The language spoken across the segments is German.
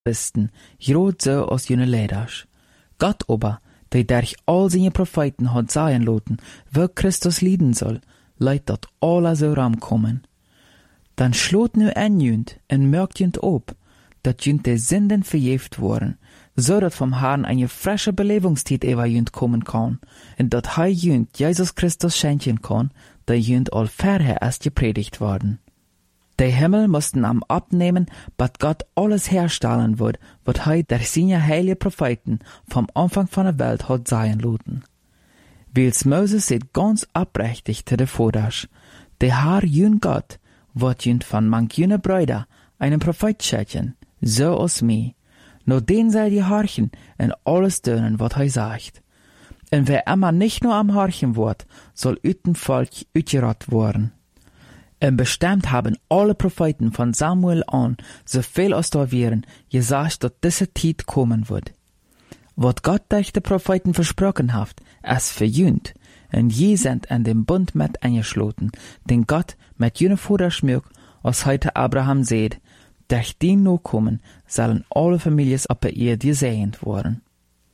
bisten, groot so als jene Leiders. Gott aber, der durch all seine Propheten hat sagen lassen, wo Christus leiden soll, leidt dat alle so ramkommen. Dann schlot nu jünd en merkt jünd op, dat jünd de Sünden verjeft worden, so dat vom Herrn eine frische Belebungszeit über jünd kommen kann, und dat hij jünd Jesus Christus schenken kann, der jünd all vorher erst gepredigt worden. Der Himmel mussten am abnehmen, bat Gott alles herstellen wird, wat hij durch seine heilige Propheten vom Anfang von der Welt hat sagen lassen. Wils Moses sieht ganz abrechtig zu der Voders, der Herr jünd Gott, wat jünd von manch jüne Brüder einen Prophet schätzen, so als mir. Nur den sei die Horchen und alles tönen, wat hij sagt. Und wer immer nicht nur am Horchen wird, soll üten Volk utgerat worden. Und bestimmt haben alle Propheten von Samuel an, so viel als da wären, gesagt, dass diese Zeit kommen wird. Wat Gott durch die Propheten versprochen hat, es verjünt, und je sind an dem Bund mit eingeschlossen, den Gott mit jener Vater schmück, als heute Abraham seht, durch den Nachkommen sollen alle Familien auf der Erde gesegnet worden.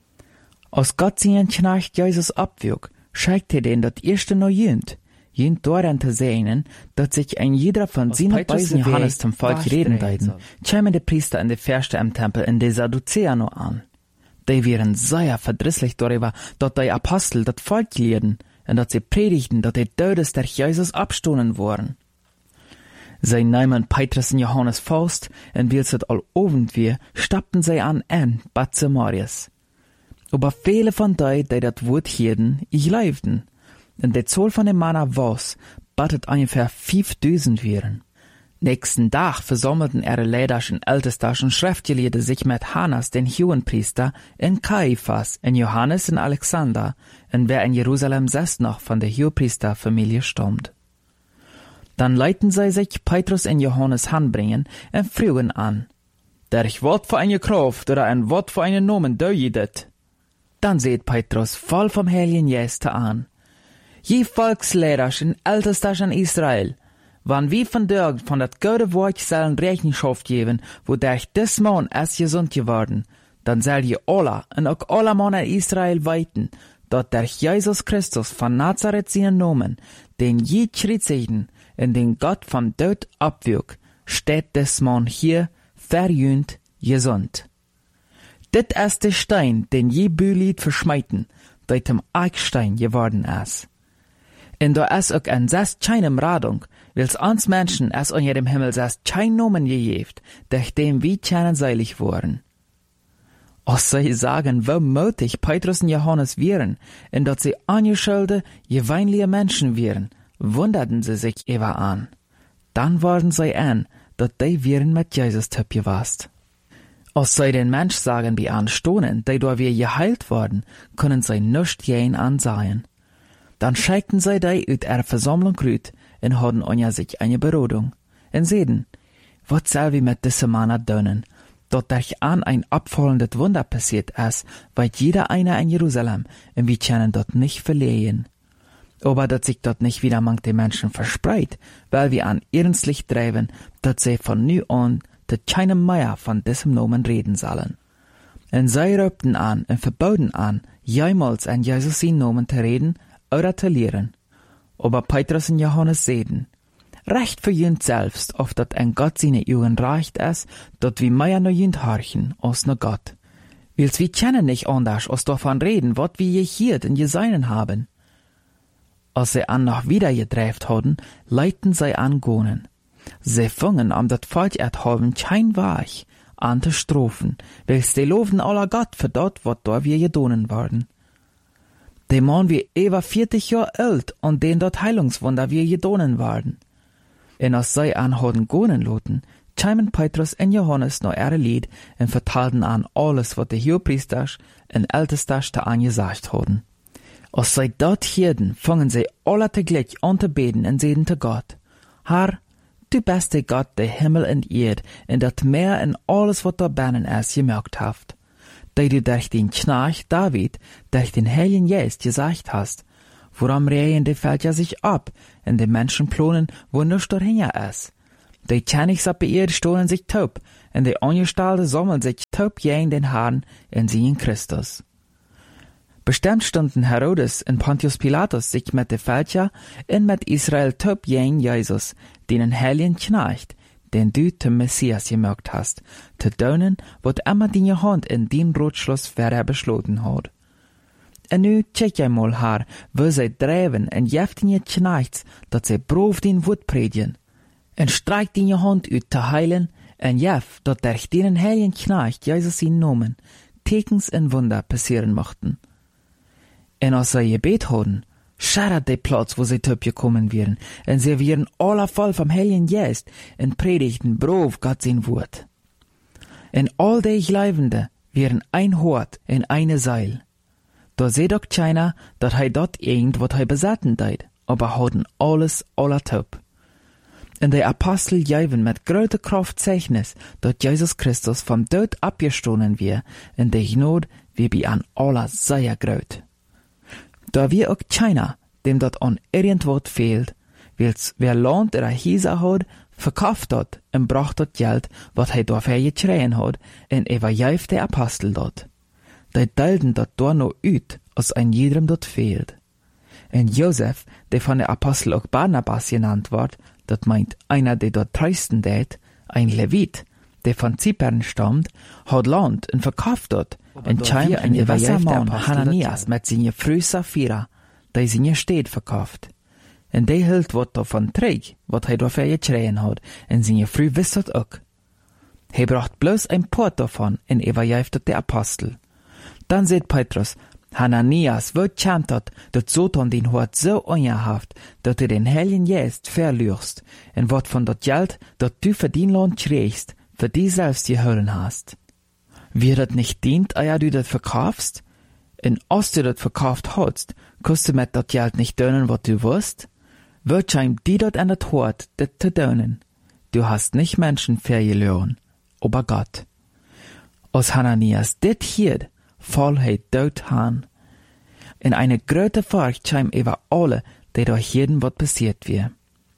Als Gott seinen Knecht Jesus abwog, schickt den das erste noch jünt daran zu sehen, dass sich ein jeder von seinen beiden Johannes zum Volk reden deuten, kämen die Priester in die Fürsten im Tempel in die Sadduzäer noch an. Die wären sehr verdrisslich darüber, dass die Apostel das Volk lehrten und dass sie predigten, dass die Todes durch Jesus abstohlen wurden. Sie nahmen Petrus und Johannes fast, und wie es all Abend wir, stappten sie an Bad Samarias. Aber viele von denen, die das Wort hörten, ich leibten. Und die Zahl von den Männern was, battet ungefähr 5000 wären. Nächsten Tag versammelten ihre Leiders und Ältesters und Schriftgelehrte sich mit Hannas, den Hohenpriester, in Kaiphas, in Johannes und Alexander, und wer in Jerusalem selbst noch von der Hohenpriesterfamilie stammt. Dann leiten sie sich Petrus und Johannes hanbringen und fragen an, durch wat für eine Kraft oder ein wat für einen Namen do je dit? Dann seht Petrus voll vom Heiligen Geist an. Je Volksleiders und Ältesters in Israel, wann wie von dort von dat gute Wort sollen Rechenschaft geben, wodurch des Mann erst gesund geworden, dann soll je alle und auch alle Männer in Israel weiten, dort durch Jesus Christus von Nazareth seinen Namen, den je kritzigten, in den Gott vom Tod abwog, steht des Mann hier verjühnt gesund. Dit ist der Stein, den je Bülied verschmeiten, der dem Eichstein geworden ist. Und da ist auch ein Sest keinem Radung, wils uns Menschen es an jedem Himmel Sest kein Nomen gegeft, durch dem wir keinen seilig wurden. Als sie sagen, wo mutig Petrus und Johannes wären, und dass sie angeschulde, gewöhnliche Menschen wären, wunderten sie sich über an. Dann waren sie an, dass die wären mit Jesus gewast. Als sie den Mensch sagen wie anstohnen, die da wir geheilt worden, können sie nicht jen ansehen. Dann schickten sie die uit ihrer Versammlung rüt und hatten anja sich eine Berodung. Und sehen, was soll wir mit diesem Mann tun, dort durch an ein abfallendes Wunder passiert ist, weil jeder einer in Jerusalem, und wir können dort nicht verlehen. Aber dass sich dort nicht wieder manch die Menschen verspreit, weil wir an ernstlich treiben, dass sie von nu an zu keinem mehr von diesem Namen reden sollen. Und sie rübten an und verboten an, jemals an Jesus seinen Namen zu reden oder zu lehren. Aber Petrus und Johannes sehen, recht für jünd selbst, auf dat ein Gott seine Augen reicht ist, dat wir mehr nur jünd horchen, als nur Gott. Wils wir kennen nicht anders, als davon reden, wat wir gehiert und geseinen haben. Als sie an noch wieder gedreift hatten, leiten sie an Gonen. Sie fingen am dat Volk haben kein Weich an zu Strophen, wils die loben aller Gott für dort, wat da wir gedonen worden. Der Mann wie über 40 Jahre alt und den dort Heilungswunder wir gedonen waren. Und als sie an hatten Gonen loten, kämen Petrus und Johannes noch ihre Lied und vertalten an alles, was die Hohepriesters und Ältesters da angesagt hatten. Als sie dort hierden, fangen sie alle teglich an zu beten und sehen zu Gott, Herr, du bist der Gott, der Himmel und Erd, und das Meer und alles, was da binnen ist, gemerkt haft, der du durch den Knecht David, durch den Heiligen Geist gesagt hast, woran rehen die Völker sich ab, und die Menschen plonen, wo nichts dahinter ist. Die Königs auf der Erde stohlen sich taub, en de Angestellten sammeln sich taub in den Haaren en sehen Christus. Bestimmt stunden Herodes und Pontius Pilatus sich mit de Fälscher en mit Israel taub Jesus, den Heiligen Knecht, den du zum Messias gemacht hast, zu tun, wat immer deine Hand in den Ratschluss vorher beschlossen hat. En nu check jij mal haar, wo zij drijven en jeft in je knechts, dat zij brof den Wort predigen. En streikt in je hand uit te heilen, en jef, dat durch den Heiligen Knecht Jesus in Namen Tekens en Wunder passieren mochten. En als zij gebet hadden, schadert de Platz, wo sie töp gekommen wären, en sie wären alle voll vom Heiligen Geist, en predigten brof Gott sein Wort. En all die Gläubende wären ein Hort en eine Seil. Da seht auch keiner, dat hij dort irgend wat hij besatten deed, aber hadden alles aller top. En de Apostel geven mit großer Kraft Zeichnis, dat Jesus Christus vom Tod abgestoßen wir, en de Gnade wie bei an aller sehr groß. Da wir auch keiner, dem dat an irgendwas fehlt, wils wer Land oder Häuser hat, verkauft dat en bracht dat Geld, wat hij dafür geschreien hat, en übergäuft de Apostel dat. Die teilten dat da noch uit, als ein jedem dort fehlt. En Josef, der von der Apostel auch Barnabas genannt wird, dat meint einer, der dort treisten tät, ein Levit, der von Zypern stammt, hat Land und verkauft dort, en scheint ein überjäfter Hananias mit seine Frau Sapphira, der seine Städt verkauft. En der hielt wat davon träg, wat er dafür geschreien hat, en seine Frau wisst dat auch. He bracht bloß ein Port davon, en überjäftet der Apostel. Dann seht Petrus, Hananias, wo kämt dat Satan den Hort so ungehaft, dat du den Heiligen Geist verlierst, en wat von dat Geld, dat du für den Land kriegst, für die selbst geholen hast. Wie dat nicht dient, eia du dat verkaufst? En als du dat verkauft hast, kannst du mit dat Geld nicht dönen, wat du wirst? Wird scheint die dat an dat Hort, dat zu dönen. Du hast nicht Menschen verloren, aber Gott. Als Hananias dit hielt, voll hij dood han. In eine grote Furcht scheim über alle, die durch jeden wat passiert wir.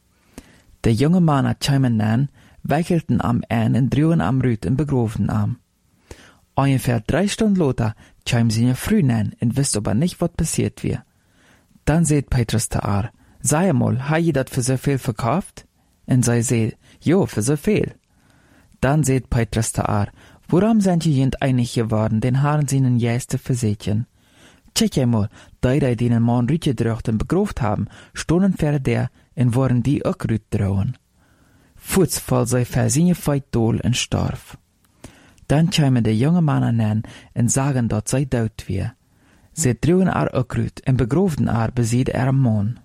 De junge Männer scheimen an, wechelten am ein en drüben am Rüt en begroven am. Ungefähr 3 Stunden later scheim sie früh an en wisst aber nicht wat passiert wir. Dann seht Petrus da sei mal, ha je dat für so viel verkauft? En sei seht, jo, für so viel. Dann seht Petrus da woran sind je jent einig geworden, den Haaren seinen Jäste versetjen? Check einmal, die den Mann rütgedrückt und begroft haben, stonden vor der und waren die auch rütgedrückt. Futs fall sei versinne feit dol und starf. Dann kämen die junge Männer an und sagen, dat sei dood wir. Sie drügen auch rüt und begroften besied Mann.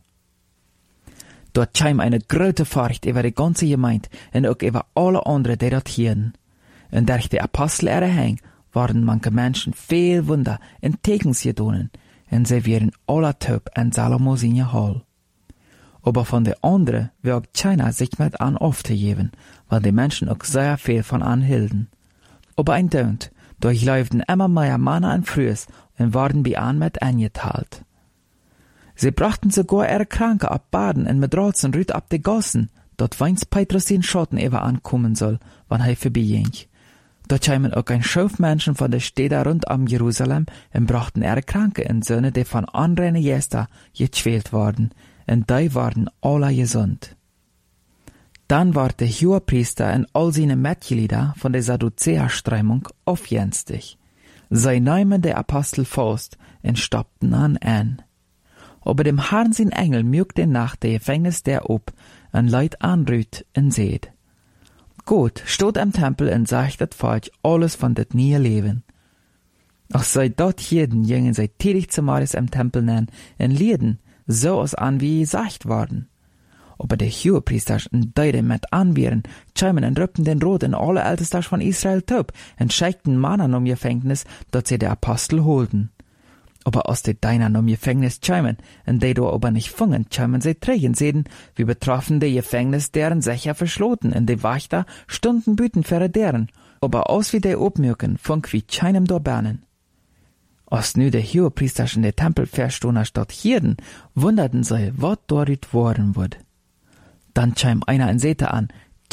Dort käm eine große Furcht über die ganze Gemeinde und auch über alle anderen, die dort hielten. Und durch die Apostel erhäng, waren manche Menschen viel Wunder und Tekens gedonen, und sie wären alle taub in Salomo seine Hall. Aber von den anderen wird keiner sich mit an aufzugeben, weil die Menschen auch sehr viel von anhielten. Aber ein Dönt, durchläuften immer mehr Männer und Frühes und waren bei an mit angeteilt. Sie brachten sogar ihre Kranke ab Baden und mit Rotzen rüt ab die Gassen, dort weins Petrus den Schotten über ankommen soll, wann er vorbeiging. Dort kämen auch ein Schauf Menschen von der Städte rund um Jerusalem und brachten ihre Kranke in Söhne, die von anderen Gästen gequält worden, und die waren alle gesund. Dann war der Hohepriester und all seine Mitglieder von der Sadduzäerströmung aufjenstig. Sie nahmen der Apostel fast und stoppten an. Aber dem Herrn sein Engel mögt den Nacht der Gefängnis der ob und Leid anrüht und seht. Gott steht am Tempel und sagt das Volk alles von das nie Leben. Auch sei dort jeden jingen sei tätig zum Mordes am Tempel nennen und lieden, so aus an wie gesagt worden. Aber der Hohepriester und die mit anwehren, schämen und rüppten den Rot in alle Ältesten von Israel taub und schickten Mannen um Gefängnis, dort sie der Apostel holten. Aber aus de Deinern um Gefängnis schämen, und die do aber nicht fungen, schämen sie trägen sehen, wie betroffen de Gefängnis deren sicher verschloten, und de Wächter Stunden büten für deren, aber aus wie de obmücken, funk wie keinem do bernen. Als nu de Hohepriester in de Tempel verstohner statt hierden, wunderten sie, wat dort worden wird. Dann schäm einer in Sete an,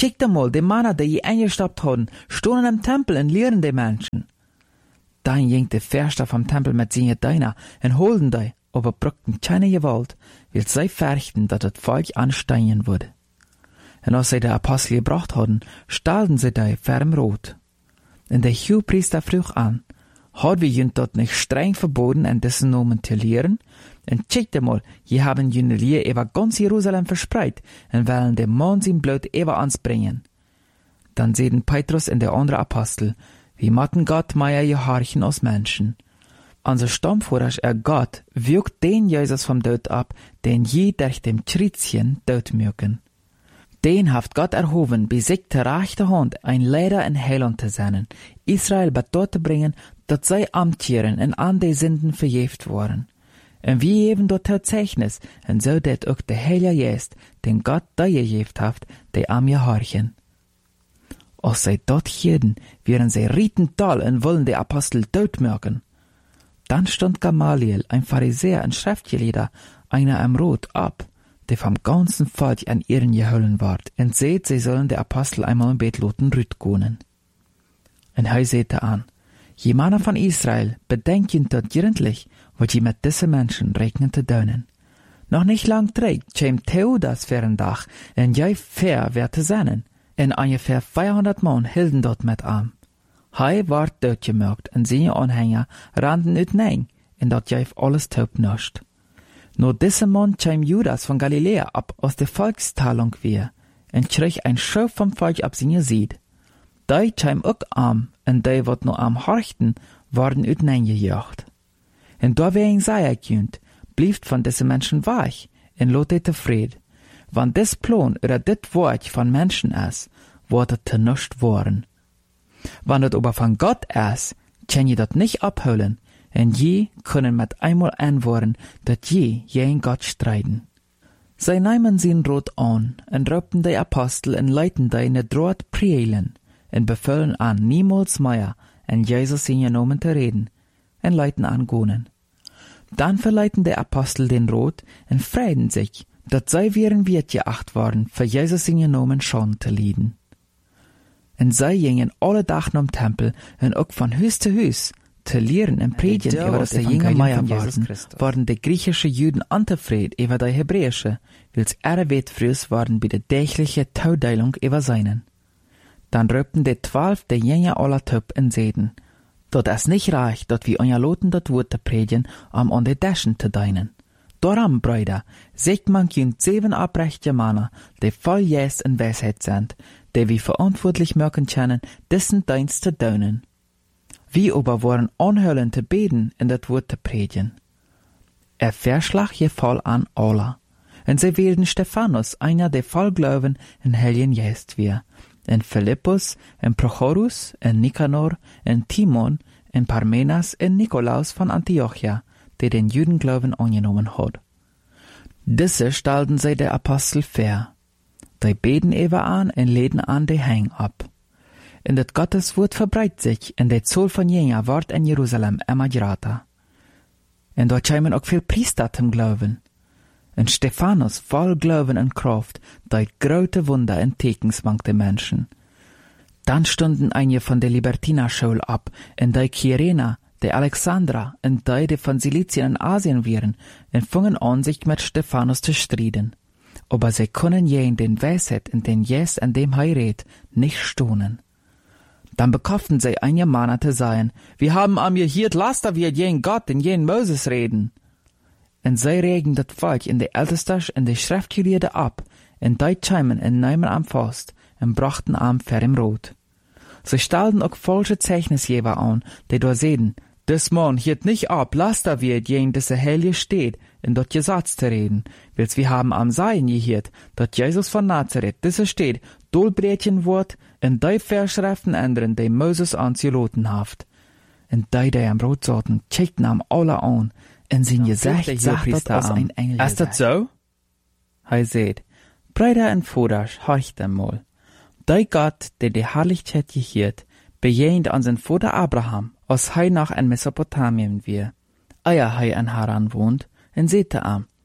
Check mal, die Männer, die je eingestappt haben, stehen im Tempel und lehren die Menschen. Dann ging der Förster vom Tempel mit seinen Dienern und holten die, aber brückten keine Gewalt, weil sie fürchten, dass das Volk ansteigen würde. Und als sie die Apostel gebracht hatten, stahlten sie die ferm rot. Und der Hohepriester frug an, hat wir jünt dort nicht streng verboten, in dessen Namen zu lehren? Und checkte mal, je haben jüne Lehr über ganz Jerusalem verspreit, und wollen dem Mann sein Blut über ans bringen. Dann sehen Petrus und der andere Apostel, wie matten Gott meier gehorchen aus Menschen. Unser Stammvorder Gott wirkt den Jesus vom Tod ab, den je durch dem Schrittchen Tod mögen. Den haft Gott erhoben, bei sich der rechte Hand ein Leder in Heiland zu sein, Israel dort zu bringen, dass sie amtieren und an die Sünden verjäft worden. Und wie eben dort Zeichnis, und so det auch der Heilige Geist, den Gott da gejäft haft, die am gehorchen. Als sie dort hielten, wären sie rietental und wollen die Apostel tot mögen. Dann stand Gamaliel, ein Pharisäer und Schriftgelehrter, einer am Rot, ab, der vom ganzen Volk an ihren geholen ward, und seht, sie sollen die Apostel einmal im Bett loten rütgonen. Und er sehte an, je Männer von Israel, bedenken dort gründlich, wat je mit diesen Menschen regnen zu dönen. Noch nicht lang trägt, käm Theudas für ein Dach, und jij fair wer zu seinen, und ungefähr 400 Mann hielten dort mit an. Hij ward doodgemerkt, und seine Anhänger rannten ut nein, und dat jij alles taub nascht. Nur dieser Mann käm Judas von Galiläa ab aus der Volkstalung wir, und krieg ein Schuf vom Volk ab seine Sied. Die käm auch arm, und die, wat nur am horchten, worden ut nein gejacht. Und da wir ihn sei könnt, blieft von diesen Menschen weich, und lot zufrieden. Wann des Plan oder dit Wort von Menschen ist, wird es nicht worden. Wann es aber von Gott ist, kann je das nicht abholen, und je können mit einmal antworten, dass je gegen Gott streiten. Sie nahmen sin Rot an, und raubten die Apostel und leiten die in Droht Prielen, und befehlen an, niemals mehr in Jesus in Namen zu reden, und leiten an Gonen. Dann verleiten die Apostel den Rot und freuen sich, dass sie wären wert geacht worden, für Jesus in Namen schon zu leiden. Und sie gingen alle Dagen am Tempel und auch von Haus zu Haus, zu lehren und predigen über das Evangelium von Jesus waren die griechischen Juden antefried über die hebräische, wils weit frühs waren bei der täglichen Taudeilung über seinen. Dann röpten die 12 der Jünger aller Töp und seden, dort es nicht reicht, dort wir ungerloten dort Wort zu predigen, an die Daschen zu deinen. Darum, Brüder, sagt man jünd 7 abrechte Männer, die voll Jes und Weisheit sind, die wir verantwortlich merken können, dessen Dienst zu tun. Wir aber waren anhören zu beten und das Wort zu predigen. Verschlag je voll an alle. Und sie wählten Stephanus, einer der voll Glauben in Heiligen Geist wir, und Philippus, und Prochorus, und Nikanor, und Timon, und Parmenas, und Nikolaus von Antiochia, der den Judenglauben angenommen hat. Diese stellten sie der Apostel vor. Die beten ewer an und leden an die Hang ab. Und das Gotteswort verbreitet sich, und der Zoll von Jünger ward in Jerusalem immer größer. Und dort kämen auch viel Priester zum Glauben. Und Stephanus voll Glauben und Kraft, deut große Wunder und Tekens wank de Menschen. Dann stunden einige von der Libertinerschule ab, und die Kyrena, die Alexandra und die von Silizien und Asien wären, und fingen an, sich mit Stephanus zu streiten. Aber sie können je in den Weisheit und den Jes an dem Heirat nicht stohnen. Dann bekauften sie einige Männer zu sein, wir haben am gehiert Laster wie jen Gott und jen Moses reden. Und sie regen das Volk in die Älteste und die Schriftgelehrte ab, und die kämen und nahmen am Fast und brachten am für im Rot. Sie stellten auch falsche Zeichnisgeber an, die da sehen, des Mann hielt nicht ab, Laster wird jen diese Heilige steht, in dort Gesetz zu reden, wils wir haben am Seien gehiert, dat Jesus von Nazareth, diese steht, Dolbrätchen wort, in die Verschriften ändern, die Moses anzuloten haft. Und die am Rot saßen, checkten am alle an, und sein Gesicht sagt das aus ein Engel. Ist das so? Hij seht, Brüder und Voders, horcht einmal. Die Gott, der die Herrlichkeit gehiert, bejehnt an sein Vater Abraham, als hij noch in Mesopotamien wir. Eier hij in Haran wohnt, und seht am,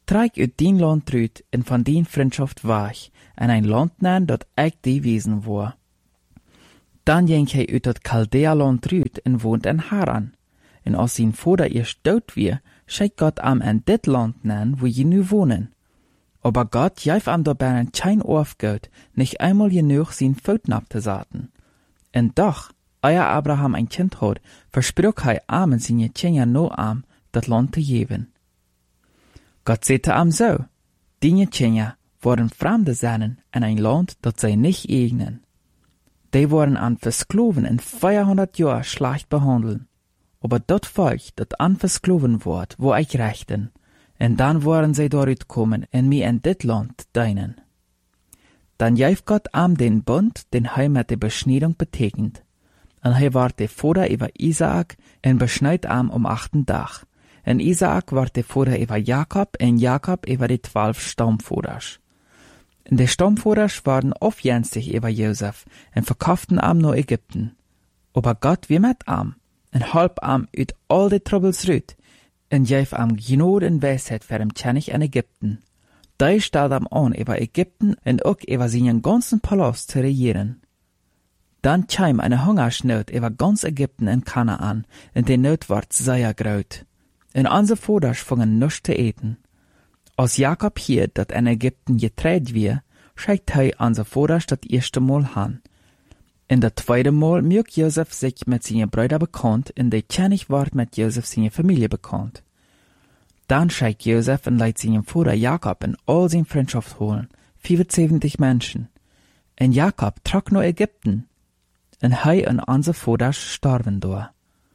Trag uit dien land uit en van dien vriendschaft weg, en een land nemen dat ik die wezen woor. Dan ging hij uit dat Chaldea-land uit en woont in Haran. En als zijn vader eerst dood weer, scheidt God am in dit land nemen, wo je nu wohnen. Aber Gott gaf am dabei ein kein Aufgehört, nicht einmal genug sein Voeten ab zu zaten. En doch, eer Abraham ein Kind had, versprach hij am en zijn Kinder no am, dat land te geven. Gott sagte am so, die Kinder worden Fremde zijn in ein Land, dat zij nicht eignen. Die worden an Verskloven in 400 Jahren schlecht behandelt. Aber dat Volk, dat an Verskloven wordt, wo ich rechten, en dan worden zij daaruit komen en mij in dit land dienen. Dan gaf Gott am den Bund, den hij met de beschneidung betekent. En hij werd de vader over Isaak en beschneid am 8. dag. En Isaak werd de vader over Jacob en Jacob over de 12 stamvaders. En de stamvaders waren afjenstig over Jozef en verkauften am naar Ägypten. Aber Gott wie met am en halp am uit al de troubles ruit en gaf am genade en wijsheid voor hem kennig in Ägypten. Die stelde am aan over Ägypten en ook over zijn ganzen palast te regieren. Dan kwam eine Hungersnood over ganz Ägypten en Kanaan en de nood werd zeer groot. En onze vaders vangen nichts te eten. Als Jacob hier dat in Ägypten getreid weer, schickt hij onze vaders dat eerste Mal aan. In dat tweede Mal maakt Jozef zich met zijn broeder bekend en de kennig wordt met Jozef zijn familie bekend. Dan schickt Jozef en leidt zijn vader Jacob en al zijn vriendschaft holen, 75 mensen. En Jacob trok naar Ägypten, en hij en onze vaders starven door.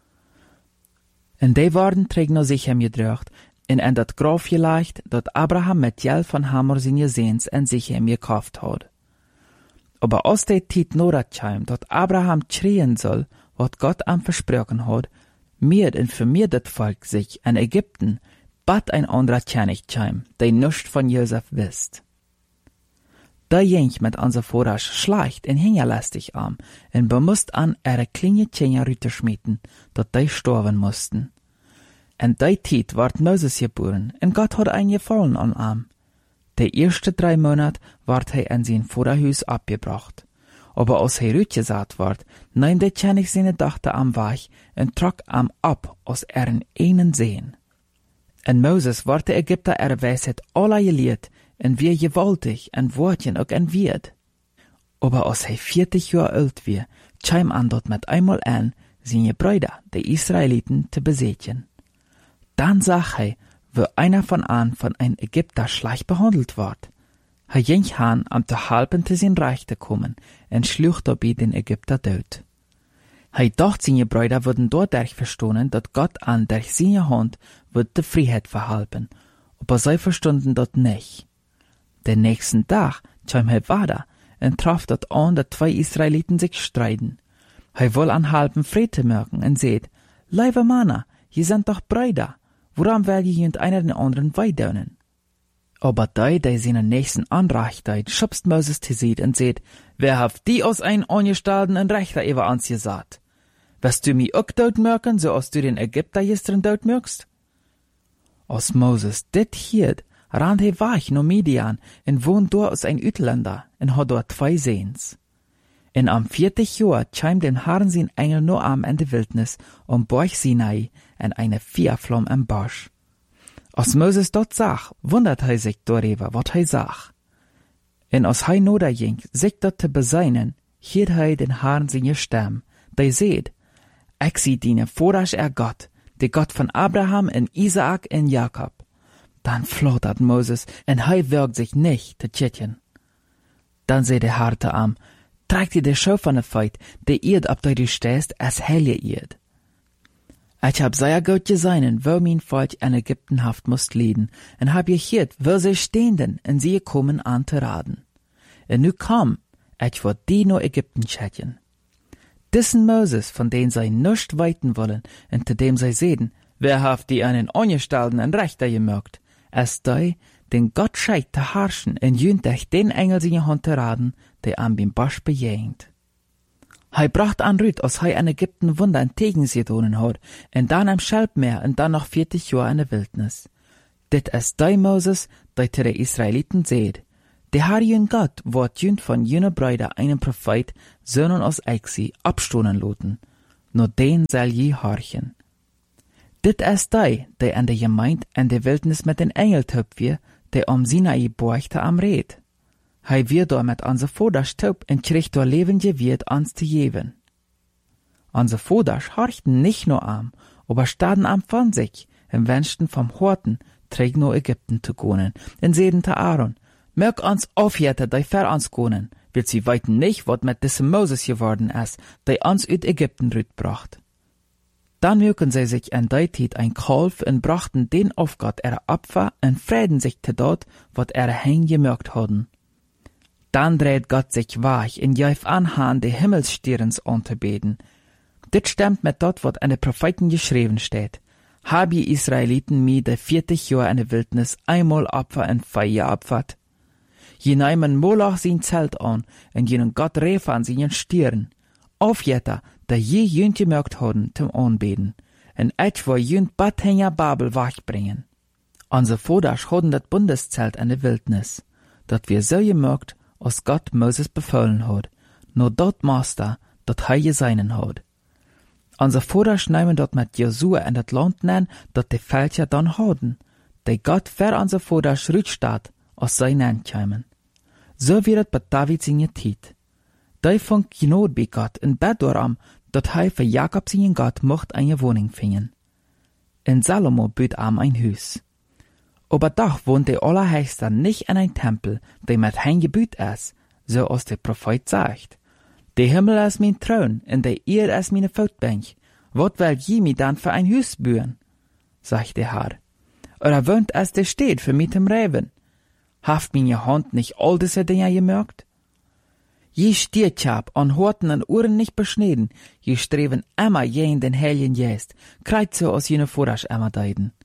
En die worden terug naar zich hem gedraagd, en in dat graf gelegd dat Abraham met geld van Hamor zijn zoons en zich hem gekauft had. Aber als die tijd nodig kwam dat Abraham schreien soll, wat Gott am versprochen had, meer en vermeer dat volk zich in Ägypten, bat ein anderer König kwam, der nichts von Josef wist. Da ging mit onze vaders schlecht en hingerlastig am, en bemusst an ihre kleine Kinder rüterschmieden, dat die sterben mussten. En die tijd werd Moses geboren, en Gott hat ein gefallen an am. De eerste 3 Monate werd hij in zijn vaderhuis abgebracht. Aber als hij uitgezet werd, nahm de König seine Dochter am weg en trok am ab aus einen Seen. En Moses werd de Ägypter ihre Weisheit alle geleerd, en wie gewaltig en woordjen ook en weerd. Aber als hij 40 jaar oud weer, kwam an dort met einmal an, seine Brüder, de Israeliten, te besetzen. Dan zag hij, wo einer von ein Ägypter schlecht behandelt wird. Hij ging han am te halpen te zijn reich te komen, en sloeg dabei den Ägypter dood. Hij dacht seine Brüder würden dadurch verstehen, dat Gott an durch seine Hand wird de Freiheit verhalpen, aber sie verstunden dat nicht. Den nächsten Tag kam hij weiter en traf dat an, dat 2 Israeliten sich streiten. Hij will anhalpen Friede merken en seht, liebe Männer, je sind doch Brüder, woran will je und einer den anderen weidonen? Aber die seinen nächsten Anrechtheit, schubst Moses te seht und seht, wer haft die aus ein Angestalten en Rechter über uns gesagt? Wirst du mi ook dood merken, so als du den Ägypter gestern dood merkst? Als Moses dit hiert, rand hij weg naar Midian en woont door als ein Utländer en had dort 2 Seens. En am 40 Jahr kam dem Herrn sein Engel nur am in de Wildnis Berg Sinai en eine Feuerflamme im Busch. Als Moses dort sah, wundert hij sich darüber, wat hij zag. En als hij noder ging, sich dort te beseinen, hielt hij den Herrn seine Stimme, die seht, ich zie dienen Vaders Gott, der Gott von Abraham en Isaak en Jakob. Dann flattert Moses, en hij wirkt sich nicht te tschitjen. Dann seht der Herr te am, trag dir de Schau von der Feit, de Erd, ab der du stehst, as helje Erd. Ich hab sehr gut gesehen, wo mein Volk in Ägypten haft musst leiden, en hab gehört, wo sie stehenden, en sie kommen an te raden. En nu komm, ich will die no Ägypten schicken. Diesen Moses, von den sie nicht weiten wollen, en zu dem sie sehen, wer haft die einen Angestellten en Rechter gemerkt, als die, den Gott scheidt te herrschen, en jünt durch den Engel seine Hand te raden, der am beim Bosch bejähnt. Hij bracht an Rüt, als hij in Ägypten Wunder tegen sie gedonen hat, en dann am Schelbmeer, en dann noch 40 Jahre in der Wildnis. Dit is die Moses, die te de Israeliten seht. De har jün Gott, wordt jün von jüne Brüder einen Prophet, Sönnen aus Exi, abstonen loten. No den soll je horchen. Dit is die an de Gemeinde en de Wildnis mit den Engel töp wir, die Sinai borchte am Red. Hij wir door met onze voders töp en kreeg door levende Wirt ans te geven. Onze voders horchten nicht nur am, aber staden am von sich, en wenschten vom Horten, träg no Ägypten zu gonen, en seden te Aaron, mög ons aufjäten, die ver ons gonen, will sie weiten nicht, wat mit diesem Moses geworden ist, die ons uit Ägypten rütbracht. Dann mögen sie sich en die Tijd ein Kalf en brachten den auf Gott Opfer en frieden sich te dort, wat hen gemerkt hadden. Dann dreht Gott sich wach en jäuf anhand de Himmelsstirns anzubeten. Dit stimmt mit dort, wat an de Propheten geschrieben steht. Hab je Israeliten mi de 40 Jahre in de Wildnis einmal Opfer en Feier opfert. Je neimen Moloch sein Zelt an en jenen Gott rief an seinen Stirn. Aufjetter, da je jünt gemerkt hadden zum Anbeten, en etwa wo jünt Badhänger Babel wachbringen. Onze Voders hadden dat Bundeszelt in de Wildnis, dat wir so gemerkt, als Gott Moses befohlen hat, nur dort Master, dat hij geseinen hat. Onze Voders nehmen dort mit Josua in dat Land nennen, dat de Völker dann hadden, de Gott ver onze Voders rütstaat, als zij nennkeimen. So wird het bei David seine Tijd. Die fang genoot bei Gott en bed daarom, dat hij für Jakob seinen Gott mocht eine Wohnung finden. In Salomo büt am ein Hus. Aber doch wohnt der Allerheißste nicht in ein Tempel, der mit hein gebüt ist, so als der Prophet sagt. Der Himmel ist mein Thron, und der Erde ist meine Voetbank. Wat will je mi dann für ein Hus bühen? Sagt der Herr. Oder wohnt es der steht für mit dem Reben? Haft meine Hand nicht all diese Dinge gemerkt? Je stiert hab an Horten und Ohren nicht beschneden, je streben immer je in den Heiligen Geist, kreit so aus jene Voders immer deiden.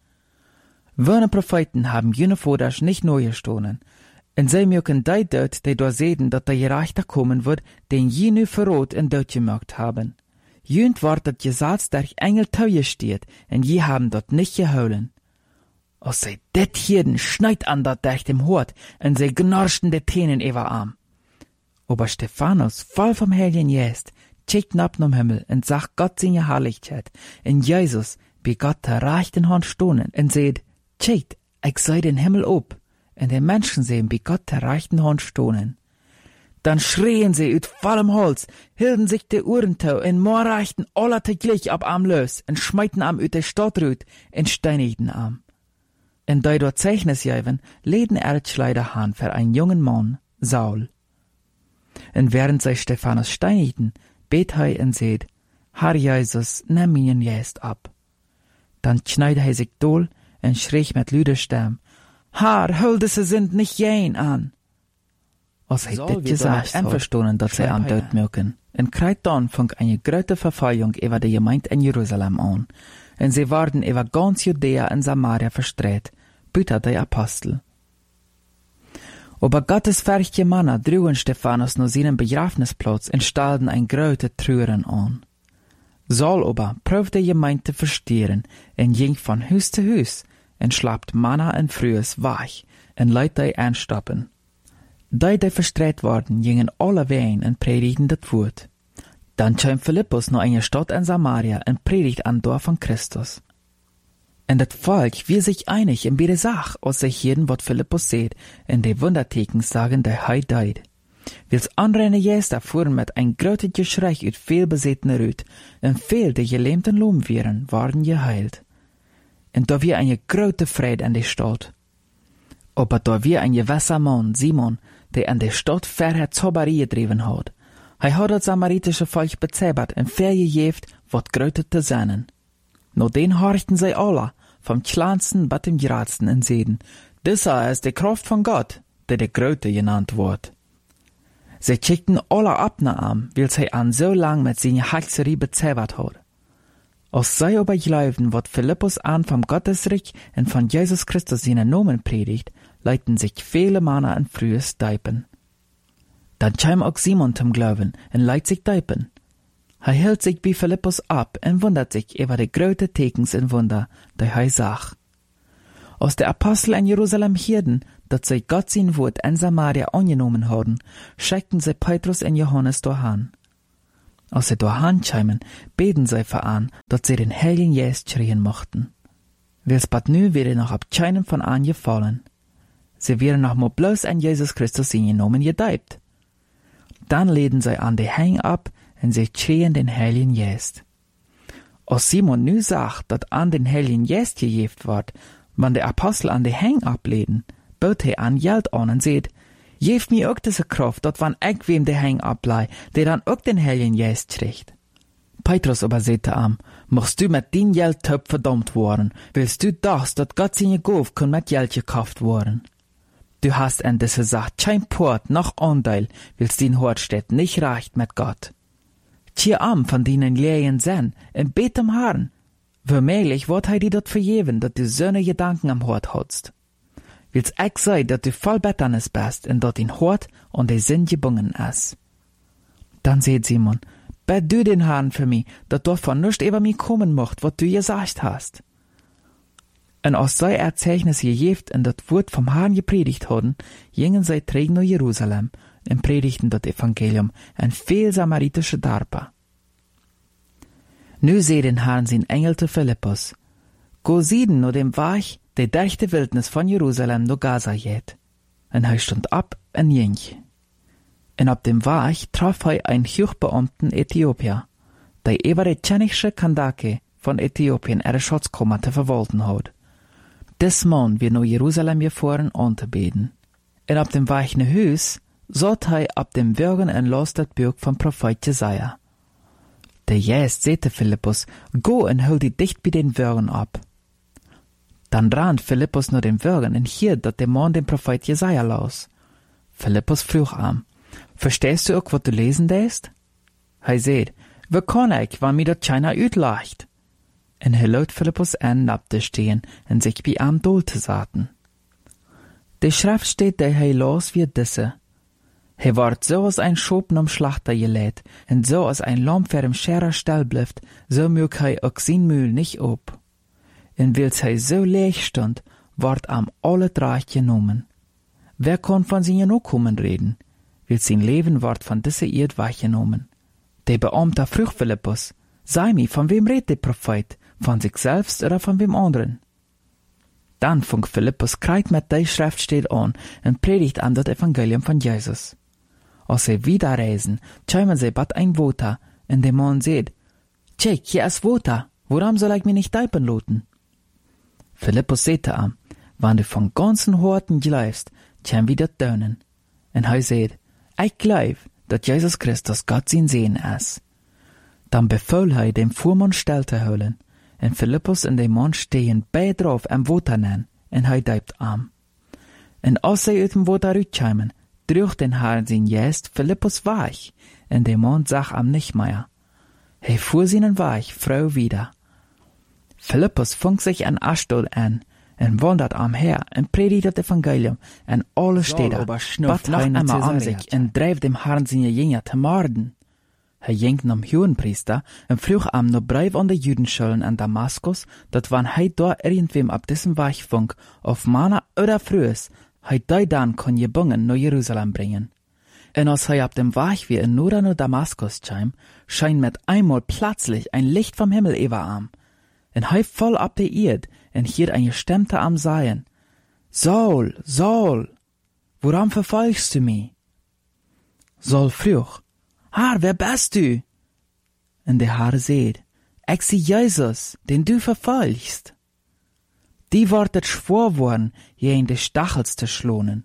Wöne Propheten haben jene Voders nicht neu gestohlen, und sie mögen die dort, die dort sehen, dat der Gerechter kommen wird, den je nu verrot und dort gemerkt haben. Jünd ward dat Gesetz der Engel teuer steht, und je haben dort nicht geholen. Als sie det hierden schneit an dat durch dem Hort, und sie gnorschten de Tänen über Arm. Aber Stephanus, voll vom Heiligen Geist, checkt ab nom Himmel und sagt Gott seine Herrlichkeit. Und Jesus, bei Gott der rechten Hand stohnen und seht, checkt, ich sei den Himmel ob. Und die Menschen sehen bei Gott der rechten Hand stohnen. Dann schrien sie ut vollem Holz, hielten sich die Uhren tau und morreichten aller teglich ab am Lös und schmeiten am ut der Stadt rüt und steinigten am. Und da dort Zeichnis jäven, leden Erdschleider han für einen jungen Mann, Saul. Und während sie Stephanus steinigten, bet er und seht, Herr Jesus, nimm ihn jetzt ab. Dann schneide er sich dohl und schrie mit lüder Stimme, Herr, hol diese sind nicht jen an. Als er dit gesagt, einverstanden, dass sie am Tod mögen. Und kreit dann fang eine große Verfolgung über die Gemeinde in Jerusalem an. Und sie waren über ganz Judäa und Samaria verstreut, büter die Apostel. Aber Gottes fähige Männer drüben Stephanus nach seinem Begrafnisplatz und stellten ein große Trüren an. Saul aber prüfte die Gemeinde zu verstehen und ging von Haus zu Haus und schlappt Männer und Frühes wach und leitet die anstoppen. Die verstreut worden, gingen alle wehen und predigten das Wort. Dann kam Philippus nach einer Stadt in Samaria und predigt an Dorf von Christus. Und das Volk wir sich einig in beide Sach, als sich jeden, wat Philippus seht, in de Wundertheken sagen, der Hei deid. Wils andere Gäste fuhren mit ein großes Geschrei ut viel besetene Rüt, und viel der gelähmten Lumvieren waren geheilt. Und da wir eine große Freude an der Stadt. Aber da wir ein gewisser Mann, Simon, der an der Stadt vorher Zauberie getrieben hat, hat das samaritische Volk bezaubert und vergejeft, wat größer zu sein. Nur den horchten sie alle, vom kleinsten bis dem geradsten in Seden. Dieser ist die Kraft von Gott, der Gröte genannt wird. Sie schickten alle ab nach ihm, weil sie an so lang mit seiner Hexerie bezaubert hat. Als sie aber glauben, wat Philippus an vom Gottesreich und von Jesus Christus seinen Namen predigt, leiten sich viele Männer in frühes Deipen. Dann kam auch Simon zum Glauben und leit sich Deipen. Er hält sich bei Philippus ab und wundert sich über die großen Tekens und Wunder, die er sah. Als de Apostel in Jerusalem hierden, dat zij Gott sein Wort in Samaria angenommen hadden, schickten sie Petrus und Johannes dorthin. Als sie dorthin kämen, beten sie für an, dat sie den Heiligen Geist schreien mochten. Wils bad nu wäre noch ab keinem von an gefallen. Sie wären noch mal bloß an Jesus Christus hingenommen gedeibt. Dann leden sie an die Hang ab und sie schreien den Heiligen Geist. Als Simon nu sagt, dat an den Heiligen Geist gejeft wird, wann der Apostel an die Hang ableden, bot hij an Geld an und seht, geef mir ook diese Kraft, dat wann ich wem de Hang ablei, der dann ook den Heiligen Geist kriegt. Petrus aber sagte am, machst du mit den Geldtöpf verdammt worden, willst du dachst, dat Gott seine Gauf kann mit Geld gekauft worden. Du hast in dieser Sache kein Port noch Anteil, willst den Hortstedt nicht reicht mit Gott. Tje am von denen Lehren sen, in betem Haaren. Womöglich wird hij dir dort vergeben, dat du so ne Gedanken am Hort hast. Willst ich sei, dat du voll Betternis bist, und dat den Hort und der Sinn gebungen ist. Dann seht Simon, bet du den Herrn für mich, dat davon nicht über mich kommen mocht, wat du gesagt hast. Und als sei Erzeichnis gejeft und dat Wort vom Herrn gepredigt hadden, gingen sie träg nach Jerusalem und predigten das Evangelium in viel samaritische Dörfer. Nu seh den Herrn sein Engel zu Philippus. Go sieden no dem Weg, der durch die Wildnis von Jerusalem no Gaza geht. Und er stund ab und ging. Und ab dem Weg traf er einen Hochbeamten Äthiopier, der über die tschenische Kandake von Äthiopien ihre Schatzkammer zu verwalten hat. Des Mann wird nach Jerusalem gefahren anzubeten. Und ab dem Weg nach Hus sollt er ab dem Wirgen und las das Buch vom Prophet Jesaja. Der Geist sagte Philippus, go und hol dich dicht bei den Wirgen ab. Dann rannt Philippus nach den Wirgen und hielt, dat der Mann den Prophet Jesaja las. Philippus frug am, verstehst du auch, was du lesen lässt? Er sagt, wie kann ich, wann mir das keiner uitlacht? Und er laut Philippus an, nab stehen und sich bei am Dol zu saten. Die Schrift steht, der er las wie diese. Er ward so als ein Schopen am Schlachter gelät, und so als ein Lamm für im Scherer Stall blifft, so mög er auch sein Mühl nicht ob. Und wils er so leeg stund, ward am alle drei genommen. Wer kann von seinen Nachkommen reden? Wils sein Leben ward von dieser Erd weggenommen. Der Beamte frug Philippus, sei mir, von wem redet der Prophet? Von sich selbst oder von wem anderen? Dann fing Philippus kreit mit der Schriftsteht an und predigt an das Evangelium von Jesus. Als sie wieder reisen, kämen sie bad ein Water, und der Mann sagt, check, hier ist Water, warum soll ich mich nicht teipen lassen? Philippus sagte ihm, wenn du von ganzen Horten glaubst, kämen wir das tun. Und er sagt, ich glaube, dass Jesus Christus Gott sein Sehen ist. Dann befahl er, dem Fuhrmann still zu holen, und Philippus und der Mann stehen beide drauf am Water nennen, und er deibt am. Und als sie aus dem Water rauskämen, drüch den Herrn sein Geist Philippus weich, und der Mann sah am nicht mehr. Er fuhr seinen Weg froh wieder. Philippus fängt sich an Ashdod an, und wandert am her, und predigt das Evangelium, und alle Städte, bat noch einmal an sich, und dreif dem Herrn seine Jünger zu morden. Er ging zum Hohenpriester, und frug am noch Brief an die Judenschulen an Damaskus, dat wann er dort irgendwem ab diesem Weg funk, auf Mana oder Frühes, er dann kann gebungen nach Jerusalem bringen. Und als er ab dem Weg wie in Nura nach Damaskus kam, scheint mit einmal plötzlich ein Licht vom Himmel über ihm. Und er voll ab der Erd, und hielt eine Stimme am Sagen, Saul, Saul, woran verfolgst du mich? Saul frug, Herr, wer bist du? Und der Herr sagt, ich sei Jesus, den du verfolgst. Die wortet schwor worden, je in de Stachels zu schlonen.